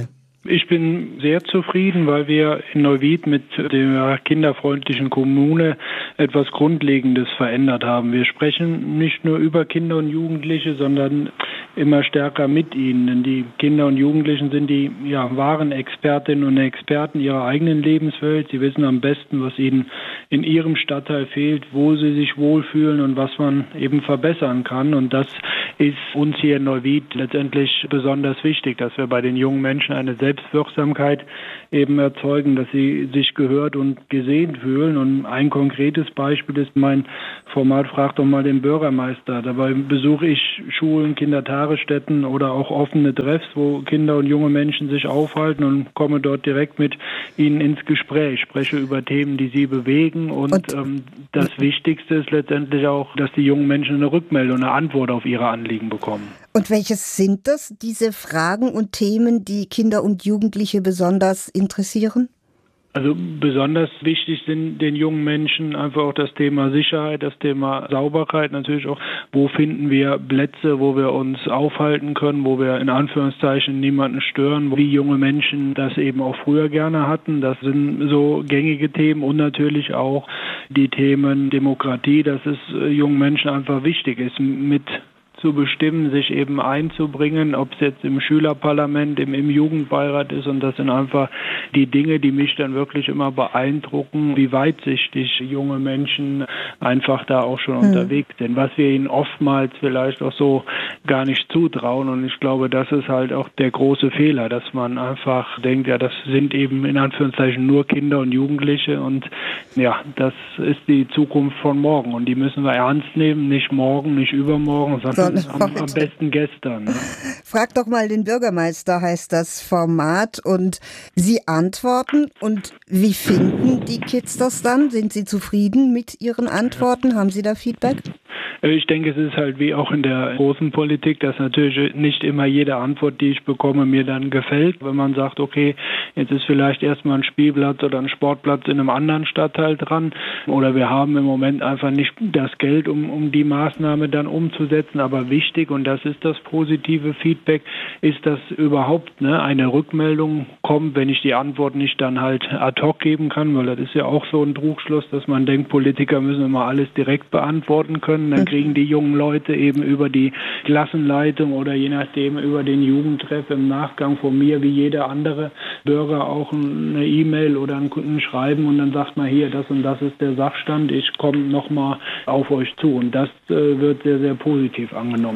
Ich bin sehr zufrieden, weil wir in Neuwied mit der kinderfreundlichen Kommune etwas Grundlegendes verändert haben. Wir sprechen nicht nur über Kinder und Jugendliche, sondern immer stärker mit ihnen. Denn die Kinder und Jugendlichen sind die ja, wahren Expertinnen und Experten ihrer eigenen Lebenswelt. Sie wissen am besten, was ihnen in ihrem Stadtteil fehlt, wo sie sich wohlfühlen und was man eben verbessern kann. Und das ist uns hier in Neuwied letztendlich besonders wichtig, dass wir bei den jungen Menschen eine Selbstwirksamkeit eben erzeugen, dass sie sich gehört und gesehen fühlen. Und ein konkretes Beispiel ist mein Format Frag doch mal den Bürgermeister. Dabei besuche ich Schulen, Kindertagesstätten oder auch offene Treffs, wo Kinder und junge Menschen sich aufhalten und komme dort direkt mit ihnen ins Gespräch, spreche über Themen, die sie bewegen. Und, und ähm, das Wichtigste ist letztendlich auch, dass die jungen Menschen eine Rückmeldung, eine Antwort auf ihre Anliegen bekommen. Und welches sind das, diese Fragen und Themen, die Kinder und Jugendliche besonders interessieren? Also besonders wichtig sind den jungen Menschen einfach auch das Thema Sicherheit, das Thema Sauberkeit, natürlich auch, wo finden wir Plätze, wo wir uns aufhalten können, wo wir in Anführungszeichen niemanden stören, wie junge Menschen das eben auch früher gerne hatten. Das sind so gängige Themen und natürlich auch die Themen Demokratie, dass es jungen Menschen einfach wichtig ist, mit zu bestimmen, sich eben einzubringen, ob es jetzt im Schülerparlament, im, im Jugendbeirat ist. Und das sind einfach die Dinge, die mich dann wirklich immer beeindrucken, wie weitsichtig junge Menschen einfach da auch schon mhm. unterwegs sind, was wir ihnen oftmals vielleicht auch so gar nicht zutrauen. Und ich glaube, das ist halt auch der große Fehler, dass man einfach denkt, ja, das sind eben in Anführungszeichen nur Kinder und Jugendliche und ja, das ist die Zukunft von morgen und die müssen wir ernst nehmen, nicht morgen, nicht übermorgen, sondern Am, am besten gestern. Ne? Frag doch mal den Bürgermeister, heißt das Format. Und Sie antworten. Und wie finden die Kids das dann? Sind sie zufrieden mit Ihren Antworten? Haben Sie da Feedback? Ich denke, es ist halt wie auch in der großen Politik, dass natürlich nicht immer jede Antwort, die ich bekomme, mir dann gefällt. Wenn man sagt, okay, jetzt ist vielleicht erstmal ein Spielplatz oder ein Sportplatz in einem anderen Stadtteil dran oder wir haben im Moment einfach nicht das Geld, um, um die Maßnahme dann umzusetzen. Aber wichtig, und das ist das positive Feedback, ist, dass überhaupt ne, eine Rückmeldung kommt, wenn ich die Antwort nicht dann halt ad hoc geben kann, weil das ist ja auch so ein Trugschluss, dass man denkt, Politiker müssen immer alles direkt beantworten können. Dann kriegen die jungen Leute eben über die Klassenleitung oder je nachdem über den Jugendtreff im Nachgang von mir wie jeder andere Bürger auch eine E-Mail oder ein Schreiben und dann sagt man hier, das und das ist der Sachstand, ich komme nochmal auf euch zu und das äh, wird sehr, sehr positiv angenommen.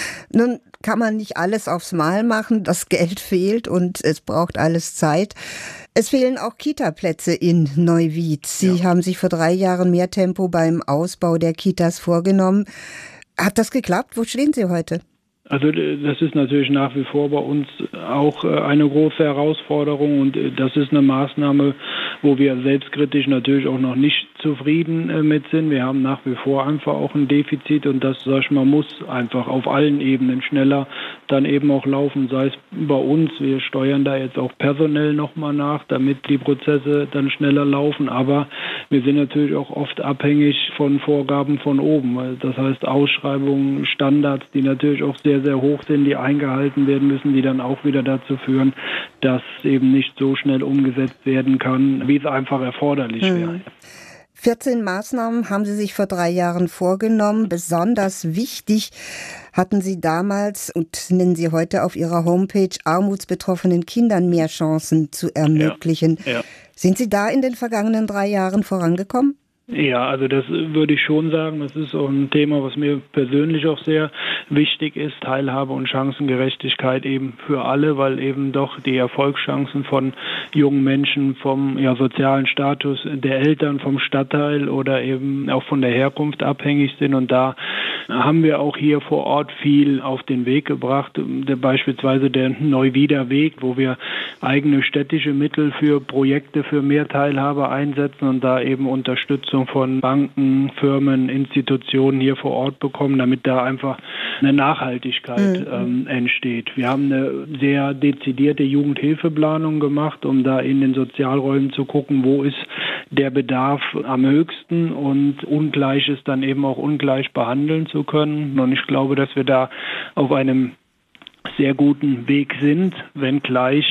Nun kann man nicht alles aufs Mal machen, das Geld fehlt und es braucht alles Zeit. Es fehlen auch Kita-Plätze in Neuwied. Sie ja. haben sich vor drei Jahren mehr Tempo beim Ausbau der Kitas vorgenommen. Hat das geklappt? Wo stehen Sie heute? Also das ist natürlich nach wie vor bei uns auch eine große Herausforderung und das ist eine Maßnahme, wo wir selbstkritisch natürlich auch noch nicht zufrieden mit sind. Wir haben nach wie vor einfach auch ein Defizit und das, sag ich mal, muss einfach auf allen Ebenen schneller dann eben auch laufen, sei es bei uns. Wir steuern da jetzt auch personell nochmal nach, damit die Prozesse dann schneller laufen, aber wir sind natürlich auch oft abhängig von Vorgaben von oben. Das heißt Ausschreibungen, Standards, die natürlich auch sehr sehr hoch sind, die eingehalten werden müssen, die dann auch wieder dazu führen, dass eben nicht so schnell umgesetzt werden kann, wie es einfach erforderlich hm. wäre. vierzehn Maßnahmen haben Sie sich vor drei Jahren vorgenommen. Besonders wichtig hatten Sie damals und nennen Sie heute auf Ihrer Homepage, armutsbetroffenen Kindern mehr Chancen zu ermöglichen. Ja, ja. Sind Sie da in den vergangenen drei Jahren vorangekommen? Ja, also das würde ich schon sagen. Das ist auch ein Thema, was mir persönlich auch sehr wichtig ist. Teilhabe und Chancengerechtigkeit eben für alle, weil eben doch die Erfolgschancen von jungen Menschen vom ja, sozialen Status der Eltern, vom Stadtteil oder eben auch von der Herkunft abhängig sind. Und da haben wir auch hier vor Ort viel auf den Weg gebracht. Der, beispielsweise der Neuwieder Weg, wo wir eigene städtische Mittel für Projekte für mehr Teilhabe einsetzen und da eben Unterstützung von Banken, Firmen, Institutionen hier vor Ort bekommen, damit da einfach eine Nachhaltigkeit mhm. ähm, entsteht. Wir haben eine sehr dezidierte Jugendhilfeplanung gemacht, um da in den Sozialräumen zu gucken, wo ist der Bedarf am höchsten und Ungleiches dann eben auch ungleich behandeln zu können. Und ich glaube, dass wir da auf einem sehr guten Weg sind, wenngleich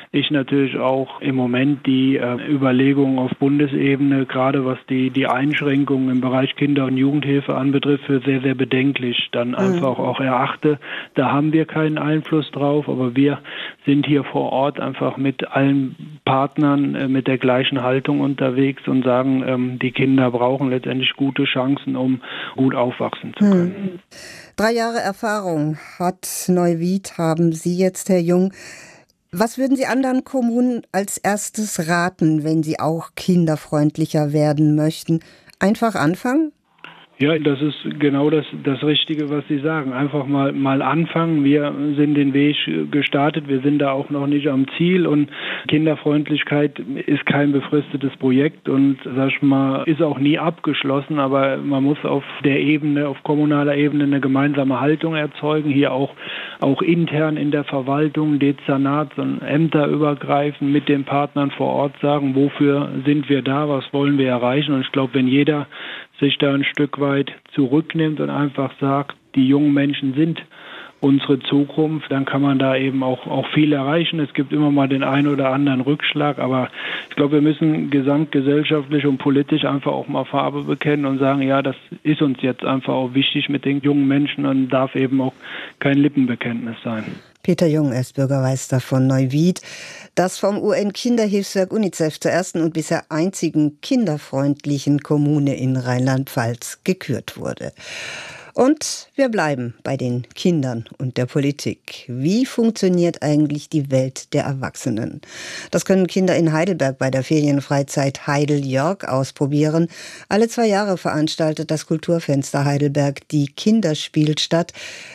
ich natürlich auch im Moment die äh, Überlegungen auf Bundesebene, gerade was die, die Einschränkungen im Bereich Kinder- und Jugendhilfe anbetrifft, für sehr, sehr bedenklich dann einfach mhm. auch erachte. Da haben wir keinen Einfluss drauf, aber wir sind hier vor Ort einfach mit allen Partnern äh, mit der gleichen Haltung unterwegs und sagen, ähm, die Kinder brauchen letztendlich gute Chancen, um gut aufwachsen zu können. Mhm. Drei Jahre Erfahrung hat Neuwied, haben Sie jetzt, Herr Jung. Was würden Sie anderen Kommunen als erstes raten, wenn sie auch kinderfreundlicher werden möchten? Einfach anfangen? Ja, das ist genau das, das Richtige, was Sie sagen. Einfach mal, mal anfangen. Wir sind den Weg gestartet. Wir sind da auch noch nicht am Ziel. Und Kinderfreundlichkeit ist kein befristetes Projekt und, sag ich mal, ist auch nie abgeschlossen. Aber man muss auf der Ebene, auf kommunaler Ebene eine gemeinsame Haltung erzeugen. Hier auch, auch intern in der Verwaltung, Dezernat und Ämter übergreifen, mit den Partnern vor Ort sagen, wofür sind wir da, was wollen wir erreichen. Und ich glaube, wenn jeder sich da ein Stück weit zurücknimmt und einfach sagt, die jungen Menschen sind unsere Zukunft, dann kann man da eben auch, auch viel erreichen. Es gibt immer mal den einen oder anderen Rückschlag, aber ich glaube, wir müssen gesamtgesellschaftlich und politisch einfach auch mal Farbe bekennen und sagen, ja, das ist uns jetzt einfach auch wichtig mit den jungen Menschen und darf eben auch kein Lippenbekenntnis sein. Peter Jung ist Bürgermeister von Neuwied, das vom U N-Kinderhilfswerk UNICEF zur ersten und bisher einzigen kinderfreundlichen Kommune in Rheinland-Pfalz gekürt wurde. Und wir bleiben bei den Kindern und der Politik. Wie funktioniert eigentlich die Welt der Erwachsenen? Das können Kinder in Heidelberg bei der Ferienfreizeit Heidel-Jörg ausprobieren. Alle zwei Jahre veranstaltet das Kulturfenster Heidelberg die Kinderspielstadt.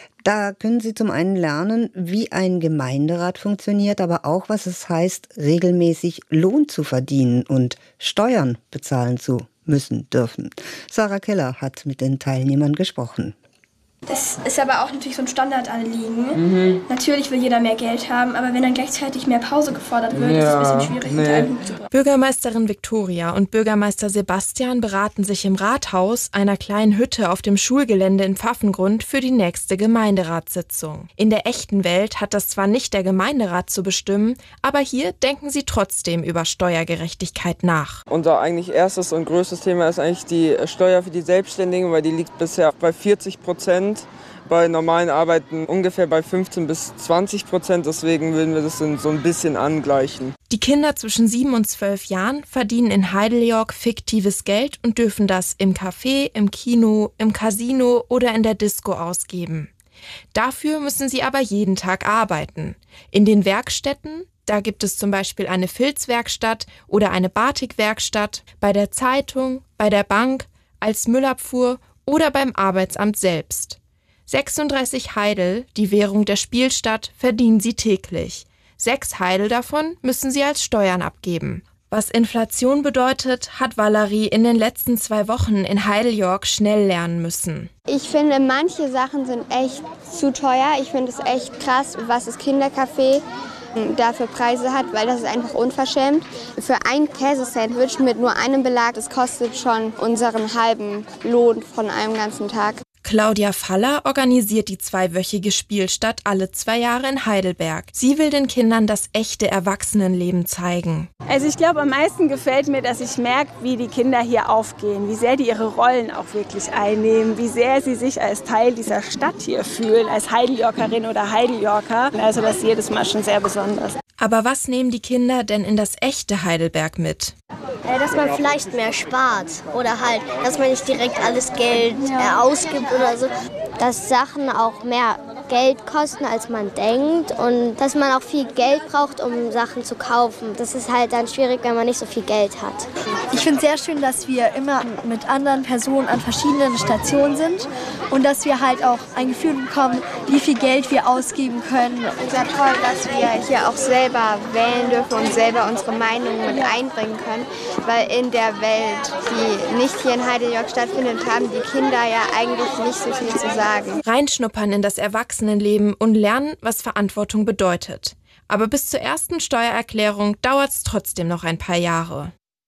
Da können Sie zum einen lernen, wie ein Gemeinderat funktioniert, aber auch, was es heißt, regelmäßig Lohn zu verdienen und Steuern bezahlen zu müssen dürfen. Sarah Keller hat mit den Teilnehmern gesprochen. Das ist aber auch natürlich so ein Standardanliegen. Mhm. Natürlich will jeder mehr Geld haben, aber wenn dann gleichzeitig mehr Pause gefordert wird, ja, ist es ein bisschen schwierig, nee. unter einen Hut zu bringen. Bürgermeisterin Viktoria und Bürgermeister Sebastian beraten sich im Rathaus, einer kleinen Hütte auf dem Schulgelände in Pfaffengrund, für die nächste Gemeinderatssitzung. In der echten Welt hat das zwar nicht der Gemeinderat zu bestimmen, aber hier denken sie trotzdem über Steuergerechtigkeit nach. Unser eigentlich erstes und größtes Thema ist eigentlich die Steuer für die Selbstständigen, weil die liegt bisher bei vierzig Prozent. Bei normalen Arbeiten ungefähr bei fünfzehn bis zwanzig Prozent, deswegen würden wir das so ein bisschen angleichen. Die Kinder zwischen sieben und zwölf Jahren verdienen in Heidel-Jörg fiktives Geld und dürfen das im Café, im Kino, im Casino oder in der Disco ausgeben. Dafür müssen sie aber jeden Tag arbeiten. In den Werkstätten, da gibt es zum Beispiel eine Filzwerkstatt oder eine Batikwerkstatt, bei der Zeitung, bei der Bank, als Müllabfuhr oder beim Arbeitsamt selbst. sechsunddreißig Heidel, die Währung der Spielstadt, verdienen sie täglich. Sechs Heidel davon müssen sie als Steuern abgeben. Was Inflation bedeutet, hat Valerie in den letzten zwei Wochen in Heidel-Jörg schnell lernen müssen. Ich finde, manche Sachen sind echt zu teuer. Ich finde es echt krass, was das Kindercafé dafür Preise hat, weil das ist einfach unverschämt. Für ein Käsesandwich mit nur einem Belag, das kostet schon unseren halben Lohn von einem ganzen Tag. Claudia Faller organisiert die zweiwöchige Spielstadt alle zwei Jahre in Heidelberg. Sie will den Kindern das echte Erwachsenenleben zeigen. Also ich glaube, am meisten gefällt mir, dass ich merke, wie die Kinder hier aufgehen, wie sehr die ihre Rollen auch wirklich einnehmen, wie sehr sie sich als Teil dieser Stadt hier fühlen, als Heideljörgerin oder Heideljörger. Also das ist jedes Mal schon sehr besonders. Aber was nehmen die Kinder denn in das echte Heidelberg mit? Dass man vielleicht mehr spart oder halt, dass man nicht direkt alles Geld äh, ausgibt oder so. Dass Sachen auch mehr Geld kosten, als man denkt und dass man auch viel Geld braucht, um Sachen zu kaufen. Das ist halt dann schwierig, wenn man nicht so viel Geld hat. Ich finde es sehr schön, dass wir immer mit anderen Personen an verschiedenen Stationen sind und dass wir halt auch ein Gefühl bekommen, wie viel Geld wir ausgeben können. Es ist ja toll, dass wir hier auch selber wählen dürfen und selber unsere Meinung mit einbringen können, weil in der Welt, die nicht hier in Heidel-Jörg stattfindet, haben die Kinder ja eigentlich nicht so viel zu sagen. Reinschnuppern in das Erwachsenenleben und lernen, was Verantwortung bedeutet. Aber bis zur ersten Steuererklärung dauert es trotzdem noch ein paar Jahre.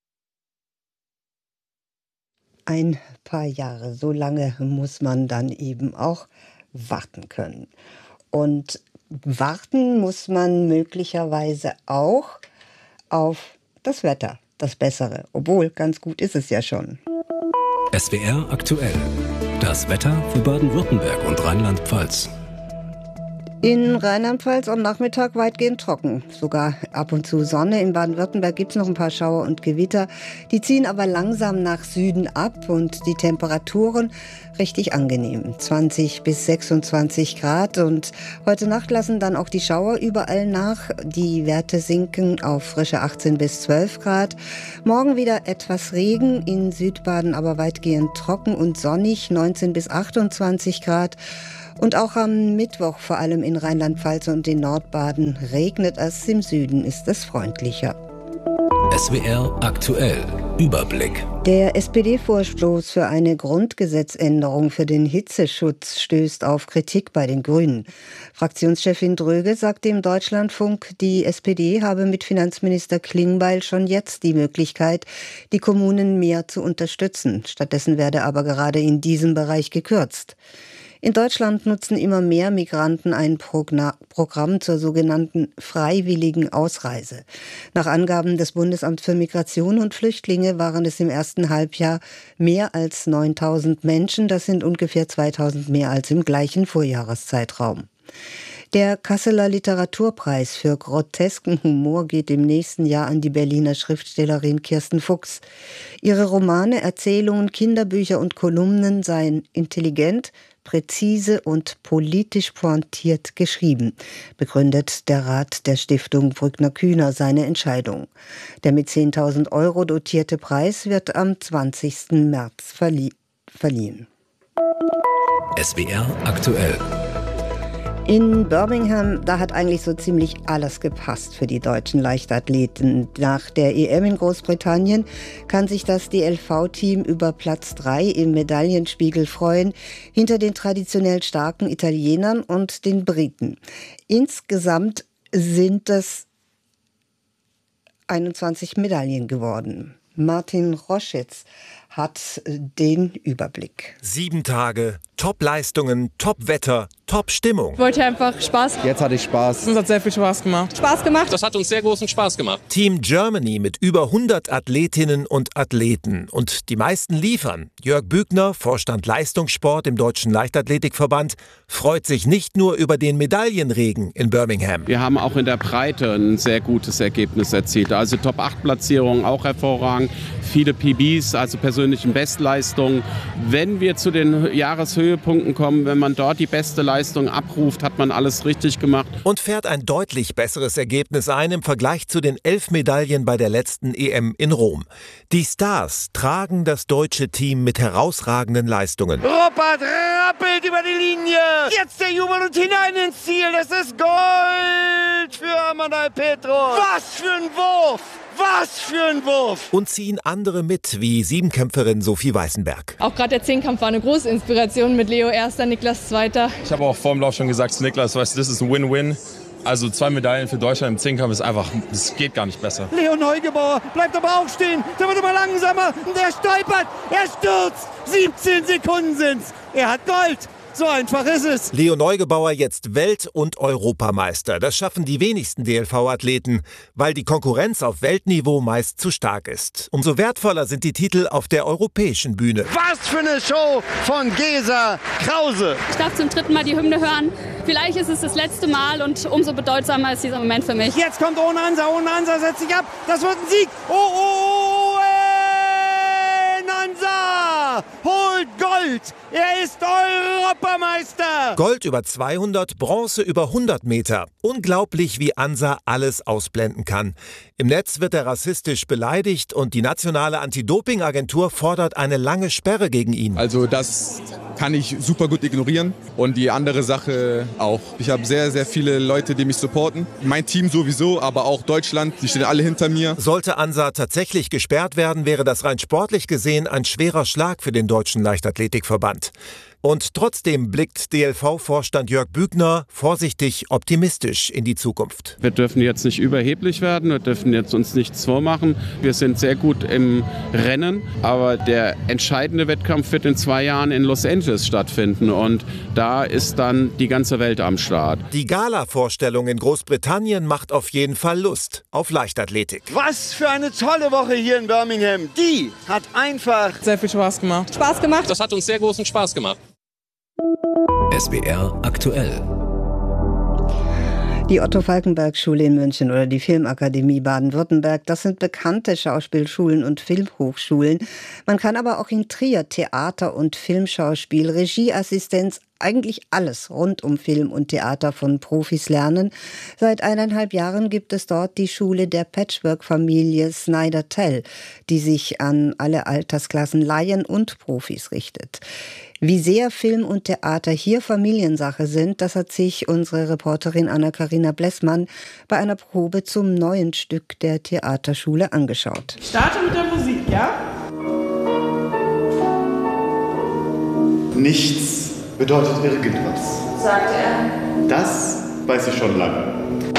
Ein paar Jahre, so lange muss man dann eben auch warten können. Und warten muss man möglicherweise auch auf das Wetter, das Bessere. Obwohl, ganz gut ist es ja schon. S W R aktuell. Das Wetter für Baden-Württemberg und Rheinland-Pfalz. In Rheinland-Pfalz am Nachmittag weitgehend trocken. Sogar ab und zu Sonne. In Baden-Württemberg gibt es noch ein paar Schauer und Gewitter. Die ziehen aber langsam nach Süden ab und die Temperaturen richtig angenehm. zwanzig bis sechsundzwanzig Grad. Und heute Nacht lassen dann auch die Schauer überall nach. Die Werte sinken auf frische achtzehn bis zwölf Grad. Morgen wieder etwas Regen. In Südbaden aber weitgehend trocken und sonnig. neunzehn bis achtundzwanzig Grad. Und auch am Mittwoch, vor allem in Rheinland-Pfalz und in Nordbaden, regnet es. Im Süden ist es freundlicher. S W R aktuell. Überblick. Der S P D-Vorstoß für eine Grundgesetzänderung für den Hitzeschutz stößt auf Kritik bei den Grünen. Fraktionschefin Dröge sagte im Deutschlandfunk, die S P D habe mit Finanzminister Klingbeil schon jetzt die Möglichkeit, die Kommunen mehr zu unterstützen. Stattdessen werde aber gerade in diesem Bereich gekürzt. In Deutschland nutzen immer mehr Migranten ein Progna- Programm zur sogenannten freiwilligen Ausreise. Nach Angaben des Bundesamts für Migration und Flüchtlinge waren es im ersten Halbjahr mehr als neuntausend Menschen. Das sind ungefähr zweitausend mehr als im gleichen Vorjahreszeitraum. Der Kasseler Literaturpreis für grotesken Humor geht im nächsten Jahr an die Berliner Schriftstellerin Kirsten Fuchs. Ihre Romane, Erzählungen, Kinderbücher und Kolumnen seien intelligent, präzise und politisch pointiert geschrieben, begründet der Rat der Stiftung Brückner-Kühner seine Entscheidung. Der mit zehntausend Euro dotierte Preis wird am zwanzigsten März verlie- verliehen. S W R aktuell. In Birmingham, da hat eigentlich so ziemlich alles gepasst für die deutschen Leichtathleten. Nach der E M in Großbritannien kann sich das D L V-Team über Platz drei im Medaillenspiegel freuen, hinter den traditionell starken Italienern und den Briten. Insgesamt sind es einundzwanzig Medaillen geworden. Martin Roschitz hat den Überblick. Sieben Tage, Top-Leistungen, Top-Wetter, Top-Stimmung. Ich wollte einfach Spaß. Jetzt hatte ich Spaß. Es hat sehr viel Spaß gemacht. Spaß gemacht. Das hat uns sehr großen Spaß gemacht. Team Germany mit über hundert Athletinnen und Athleten. Und die meisten liefern. Jörg Bügner, Vorstand Leistungssport im Deutschen Leichtathletikverband, freut sich nicht nur über den Medaillenregen in Birmingham. Wir haben auch in der Breite ein sehr gutes Ergebnis erzielt. Also Top acht Platzierungen auch hervorragend. Viele P Bs, also persönlichen Bestleistungen. Wenn wir zu den Jahreshöhepunkten kommen, wenn man dort die beste Leistung abruft, hat man alles richtig gemacht. Und fährt ein deutlich besseres Ergebnis ein im Vergleich zu den elf Medaillen bei der letzten E M in Rom. Die Stars tragen das deutsche Team mit herausragenden Leistungen. Ruppert rappelt über die Linie. Jetzt der Jubel und hinein ins Ziel. Das ist Gold für Amanal Petros. Was für ein Wurf! Was für ein Wurf! Und ziehen andere mit, wie Siebenkämpferin Sophie Weißenberg. Auch gerade der Zehnkampf war eine große Inspiration mit Leo Erster, Niklas Zweiter. Ich habe auch vor dem Lauf schon gesagt zu Niklas, weißt du, das ist ein Win-Win. Also zwei Medaillen für Deutschland im Zehnkampf ist einfach, das geht gar nicht besser. Leo Neugebauer bleibt aber auch stehen. Der wird immer langsamer und der stolpert. Er stürzt. siebzehn Sekunden sind's. Er hat Gold. So einfach ist es. Leo Neugebauer jetzt Welt- und Europameister. Das schaffen die wenigsten D L V-Athleten, weil die Konkurrenz auf Weltniveau meist zu stark ist. Umso wertvoller sind die Titel auf der europäischen Bühne. Was für eine Show von Gesa Krause. Ich darf zum dritten Mal die Hymne hören. Vielleicht ist es das letzte Mal und umso bedeutsamer ist dieser Moment für mich. Jetzt kommt Ohne Ansa. Ohne Ansa setzt sich ab. Das wird ein Sieg. Oh, oh, oh, Ansa holt Gold. Er ist Europameister. Gold über zweihundert, Bronze über hundert Meter. Unglaublich, wie Ansa alles ausblenden kann. Im Netz wird er rassistisch beleidigt und die nationale Anti-Doping-Agentur fordert eine lange Sperre gegen ihn. Also das kann ich super gut ignorieren und die andere Sache auch. Ich habe sehr, sehr viele Leute, die mich supporten. Mein Team sowieso, aber auch Deutschland, die stehen alle hinter mir. Sollte Ansa tatsächlich gesperrt werden, wäre das rein sportlich gesehen ein schwerer Schlag für den Deutschen Leichtathletikverband. Und trotzdem blickt D L V-Vorstand Jörg Bügner vorsichtig optimistisch in die Zukunft. Wir dürfen jetzt nicht überheblich werden, wir dürfen jetzt uns nichts vormachen. Wir sind sehr gut im Rennen, aber der entscheidende Wettkampf wird in zwei Jahren in Los Angeles stattfinden und da ist dann die ganze Welt am Start. Die Gala-Vorstellung in Großbritannien macht auf jeden Fall Lust auf Leichtathletik. Was für eine tolle Woche hier in Birmingham. Die hat einfach sehr viel Spaß gemacht. Spaß gemacht? Das hat uns sehr großen Spaß gemacht. S W R aktuell. Die Otto-Falckenberg-Schule in München oder die Filmakademie Baden-Württemberg, das sind bekannte Schauspielschulen und Filmhochschulen. Man kann aber auch in Trier Theater- und Filmschauspiel, Regieassistenz, eigentlich alles rund um Film und Theater von Profis lernen. Seit eineinhalb Jahren gibt es dort die Schule der Patchwork-Familie Snyder-Tell, die sich an alle Altersklassen, Laien und Profis richtet. Wie sehr Film und Theater hier Familiensache sind, das hat sich unsere Reporterin Anna-Karina Blessmann bei einer Probe zum neuen Stück der Theaterschule angeschaut. Starte mit der Musik, ja? Nichts bedeutet irgendwas, sagt er. Das weiß ich schon lange.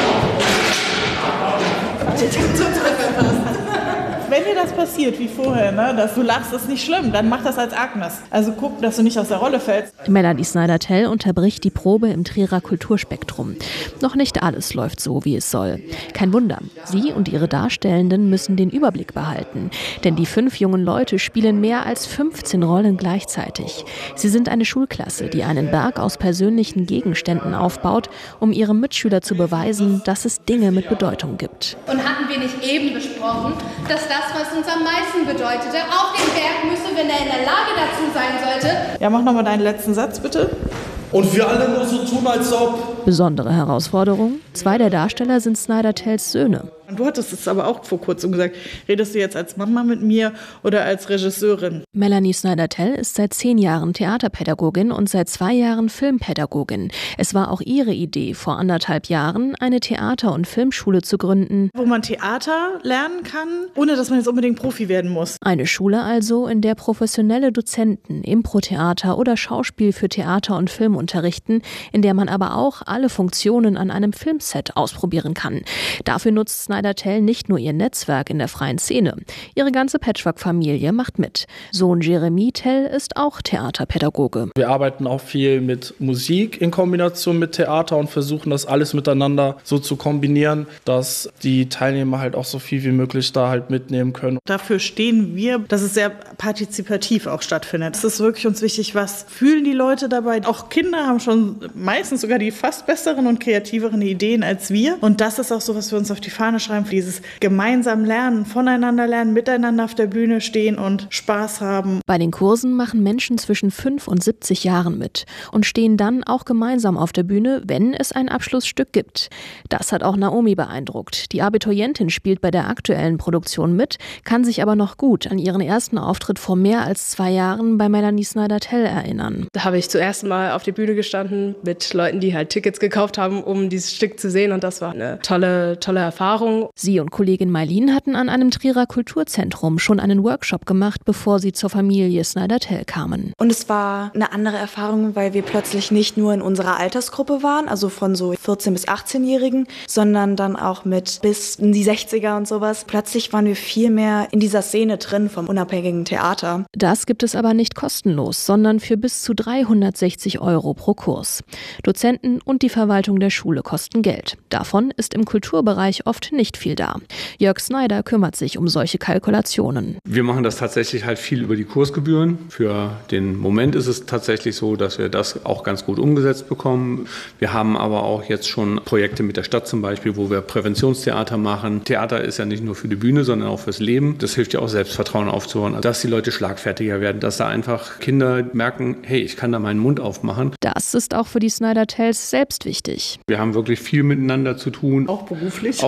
Wenn dir das passiert, wie vorher, ne, dass du lachst, ist nicht schlimm, dann mach das als Agnes. Also guck, dass du nicht aus der Rolle fällst. Melanie Snyder-Tell unterbricht die Probe im Trierer Kulturspektrum. Noch nicht alles läuft so, wie es soll. Kein Wunder, sie und ihre Darstellenden müssen den Überblick behalten. Denn die fünf jungen Leute spielen mehr als fünfzehn Rollen gleichzeitig. Sie sind eine Schulklasse, die einen Berg aus persönlichen Gegenständen aufbaut, um ihrem Mitschüler zu beweisen, dass es Dinge mit Bedeutung gibt. Und hatten wir nicht eben besprochen, dass das, was uns am meisten bedeutete, auf den Berg müsse, wenn er in der Lage dazu sein sollte? Ja, mach nochmal deinen letzten Satz, bitte. Und wir alle nur so tun, als ob... Besondere Herausforderung: Zwei der Darsteller sind Snyder-Tells Söhne. Du hattest es aber auch vor kurzem gesagt. Redest du jetzt als Mama mit mir oder als Regisseurin? Melanie Snyder-Tell ist seit zehn Jahren Theaterpädagogin und seit zwei Jahren Filmpädagogin. Es war auch ihre Idee, vor anderthalb Jahren eine Theater- und Filmschule zu gründen. Wo man Theater lernen kann, ohne dass man jetzt unbedingt Profi werden muss. Eine Schule also, in der professionelle Dozenten Impro-Theater oder Schauspiel für Theater und Film unterrichten, in der man aber auch alle Funktionen an einem Filmset ausprobieren kann. Dafür nutzt Snyder-Tell nicht nur ihr Netzwerk in der freien Szene. Ihre ganze Patchwork-Familie macht mit. Sohn Jeremy Tell ist auch Theaterpädagoge. Wir arbeiten auch viel mit Musik in Kombination mit Theater und versuchen das alles miteinander so zu kombinieren, dass die Teilnehmer halt auch so viel wie möglich da halt mitnehmen können. Dafür stehen wir, dass es sehr partizipativ auch stattfindet. Es ist wirklich uns wichtig, was fühlen die Leute dabei. Auch Kinder haben schon meistens sogar die fast besseren und kreativeren Ideen als wir. Und das ist auch so, was wir uns auf die Fahne schreiben. Dieses gemeinsam lernen, voneinander lernen, miteinander auf der Bühne stehen und Spaß haben. Bei den Kursen machen Menschen zwischen fünf und siebzig Jahren mit und stehen dann auch gemeinsam auf der Bühne, wenn es ein Abschlussstück gibt. Das hat auch Naomi beeindruckt. Die Abiturientin spielt bei der aktuellen Produktion mit, kann sich aber noch gut an ihren ersten Auftritt vor mehr als zwei Jahren bei Melanie Snyder-Tell erinnern. Da habe ich zuerst mal auf der Bühne gestanden mit Leuten, die halt Tickets gekauft haben, um dieses Stück zu sehen, und das war eine tolle, tolle Erfahrung. Sie und Kollegin Mailin hatten an einem Trierer Kulturzentrum schon einen Workshop gemacht, bevor sie zur Familie Snyder-Tell kamen. Und es war eine andere Erfahrung, weil wir plötzlich nicht nur in unserer Altersgruppe waren, also von so vierzehn- bis achtzehnjährigen, sondern dann auch mit bis in die sechziger und sowas. Plötzlich waren wir viel mehr in dieser Szene drin vom unabhängigen Theater. Das gibt es aber nicht kostenlos, sondern für bis zu dreihundertsechzig Euro pro Kurs. Dozenten und die Verwaltung der Schule kosten Geld. Davon ist im Kulturbereich oft nicht viel da. Jörg Snyder kümmert sich um solche Kalkulationen. Wir machen das tatsächlich halt viel über die Kursgebühren. Für den Moment ist es tatsächlich so, dass wir das auch ganz gut umgesetzt bekommen. Wir haben aber auch jetzt schon Projekte mit der Stadt zum Beispiel, wo wir Präventionstheater machen. Theater ist ja nicht nur für die Bühne, sondern auch fürs Leben. Das hilft ja auch, Selbstvertrauen aufzubauen, dass die Leute schlagfertiger werden, dass da einfach Kinder merken, hey, ich kann da meinen Mund aufmachen. Das ist auch für die Snyder-Tells selbst wichtig. Wir haben wirklich viel miteinander zu tun. Auch beruflich. Auch genau. beruflich.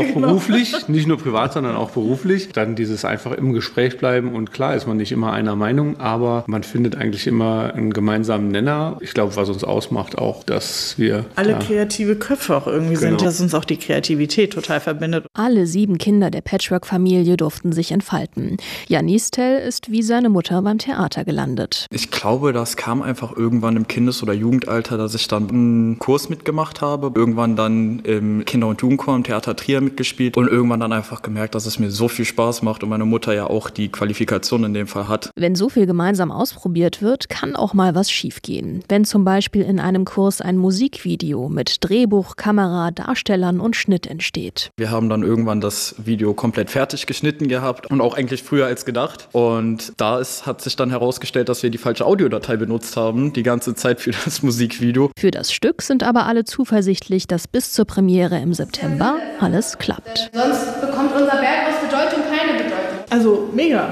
beruflich, nicht nur privat, sondern auch beruflich. Dann dieses einfach im Gespräch bleiben und klar ist man nicht immer einer Meinung, aber man findet eigentlich immer einen gemeinsamen Nenner. Ich glaube, was uns ausmacht auch, dass wir alle ja, kreative Köpfe auch irgendwie genau. sind, dass uns auch die Kreativität total verbindet. Alle sieben Kinder der Patchwork-Familie durften sich entfalten. Janis Tell ist wie seine Mutter beim Theater gelandet. Ich glaube, das kam einfach irgendwann im Kindes- oder Jugendalter, dass ich dann einen Kurs mitgemacht habe. Irgendwann dann im Kinder- und Jugendchor im Theater Trier mitgespielt und irgendwann dann einfach gemerkt, dass es mir so viel Spaß macht und meine Mutter ja auch die Qualifikation in dem Fall hat. Wenn so viel gemeinsam ausprobiert wird, kann auch mal was schiefgehen. Wenn zum Beispiel in einem Kurs ein Musikvideo mit Drehbuch, Kamera, Darstellern und Schnitt entsteht. Wir haben dann irgendwann das Video komplett fertig geschnitten gehabt und auch eigentlich früher als gedacht. Und da ist, hat sich dann herausgestellt, dass wir die falsche Audiodatei benutzt haben, die ganze Zeit für das Musikvideo. Für das Stück sind aber alle zuversichtlich, dass bis zur Premiere im September alles klappt. Sonst bekommt unser Berg aus Bedeutung keine Bedeutung. Also mega.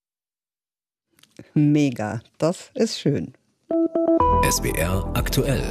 Mega, das ist schön. S W R aktuell.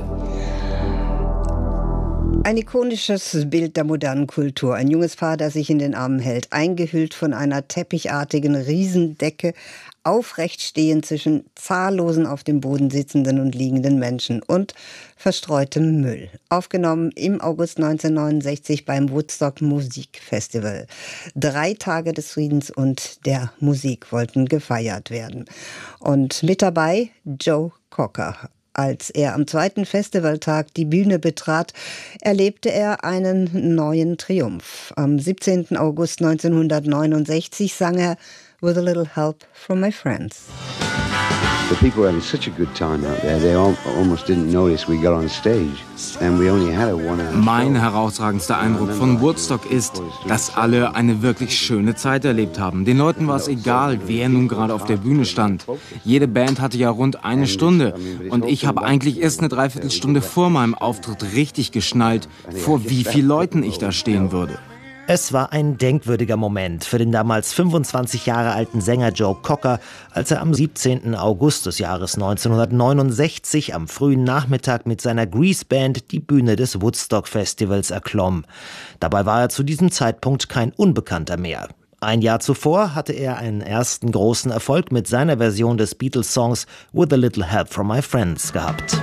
Ein ikonisches Bild der modernen Kultur. Ein junges Paar, das sich in den Armen hält, eingehüllt von einer teppichartigen Riesendecke, aufrecht stehend zwischen zahllosen auf dem Boden sitzenden und liegenden Menschen und verstreutem Müll. Aufgenommen im August neunzehnhundertneunundsechzig beim Woodstock Musikfestival. Drei Tage des Friedens und der Musik wollten gefeiert werden. Und mit dabei Joe Cocker. Als er am zweiten Festivaltag die Bühne betrat, erlebte er einen neuen Triumph. Am siebzehnten August neunzehnhundertneunundsechzig sang er With a Little Help from My Friends. The people were having such a good time out there, they almost didn't notice we got on stage. And we only had a one hour show. Mein herausragendster Eindruck von Woodstock ist, dass alle eine wirklich schöne Zeit erlebt haben. Den Leuten war es egal, wer nun gerade auf der Bühne stand. Jede Band hatte ja rund eine Stunde. Und ich habe eigentlich erst eine Dreiviertelstunde vor meinem Auftritt richtig geschnallt, vor wie vielen Leuten ich da stehen würde. Es war ein denkwürdiger Moment für den damals fünfundzwanzig Jahre alten Sänger Joe Cocker, als er am siebzehnten August des Jahres neunzehnhundertneunundsechzig am frühen Nachmittag mit seiner Grease Band die Bühne des Woodstock Festivals erklomm. Dabei war er zu diesem Zeitpunkt kein Unbekannter mehr. Ein Jahr zuvor hatte er einen ersten großen Erfolg mit seiner Version des Beatles-Songs With a Little Help from My Friends gehabt.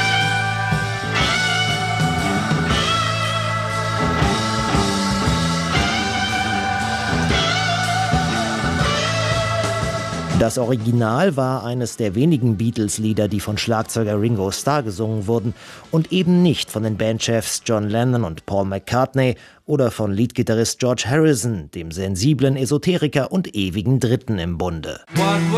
Das Original war eines der wenigen Beatles-Lieder, die von Schlagzeuger Ringo Starr gesungen wurden und eben nicht von den Bandchefs John Lennon und Paul McCartney oder von Leadgitarrist George Harrison, dem sensiblen Esoteriker und ewigen Dritten im Bunde.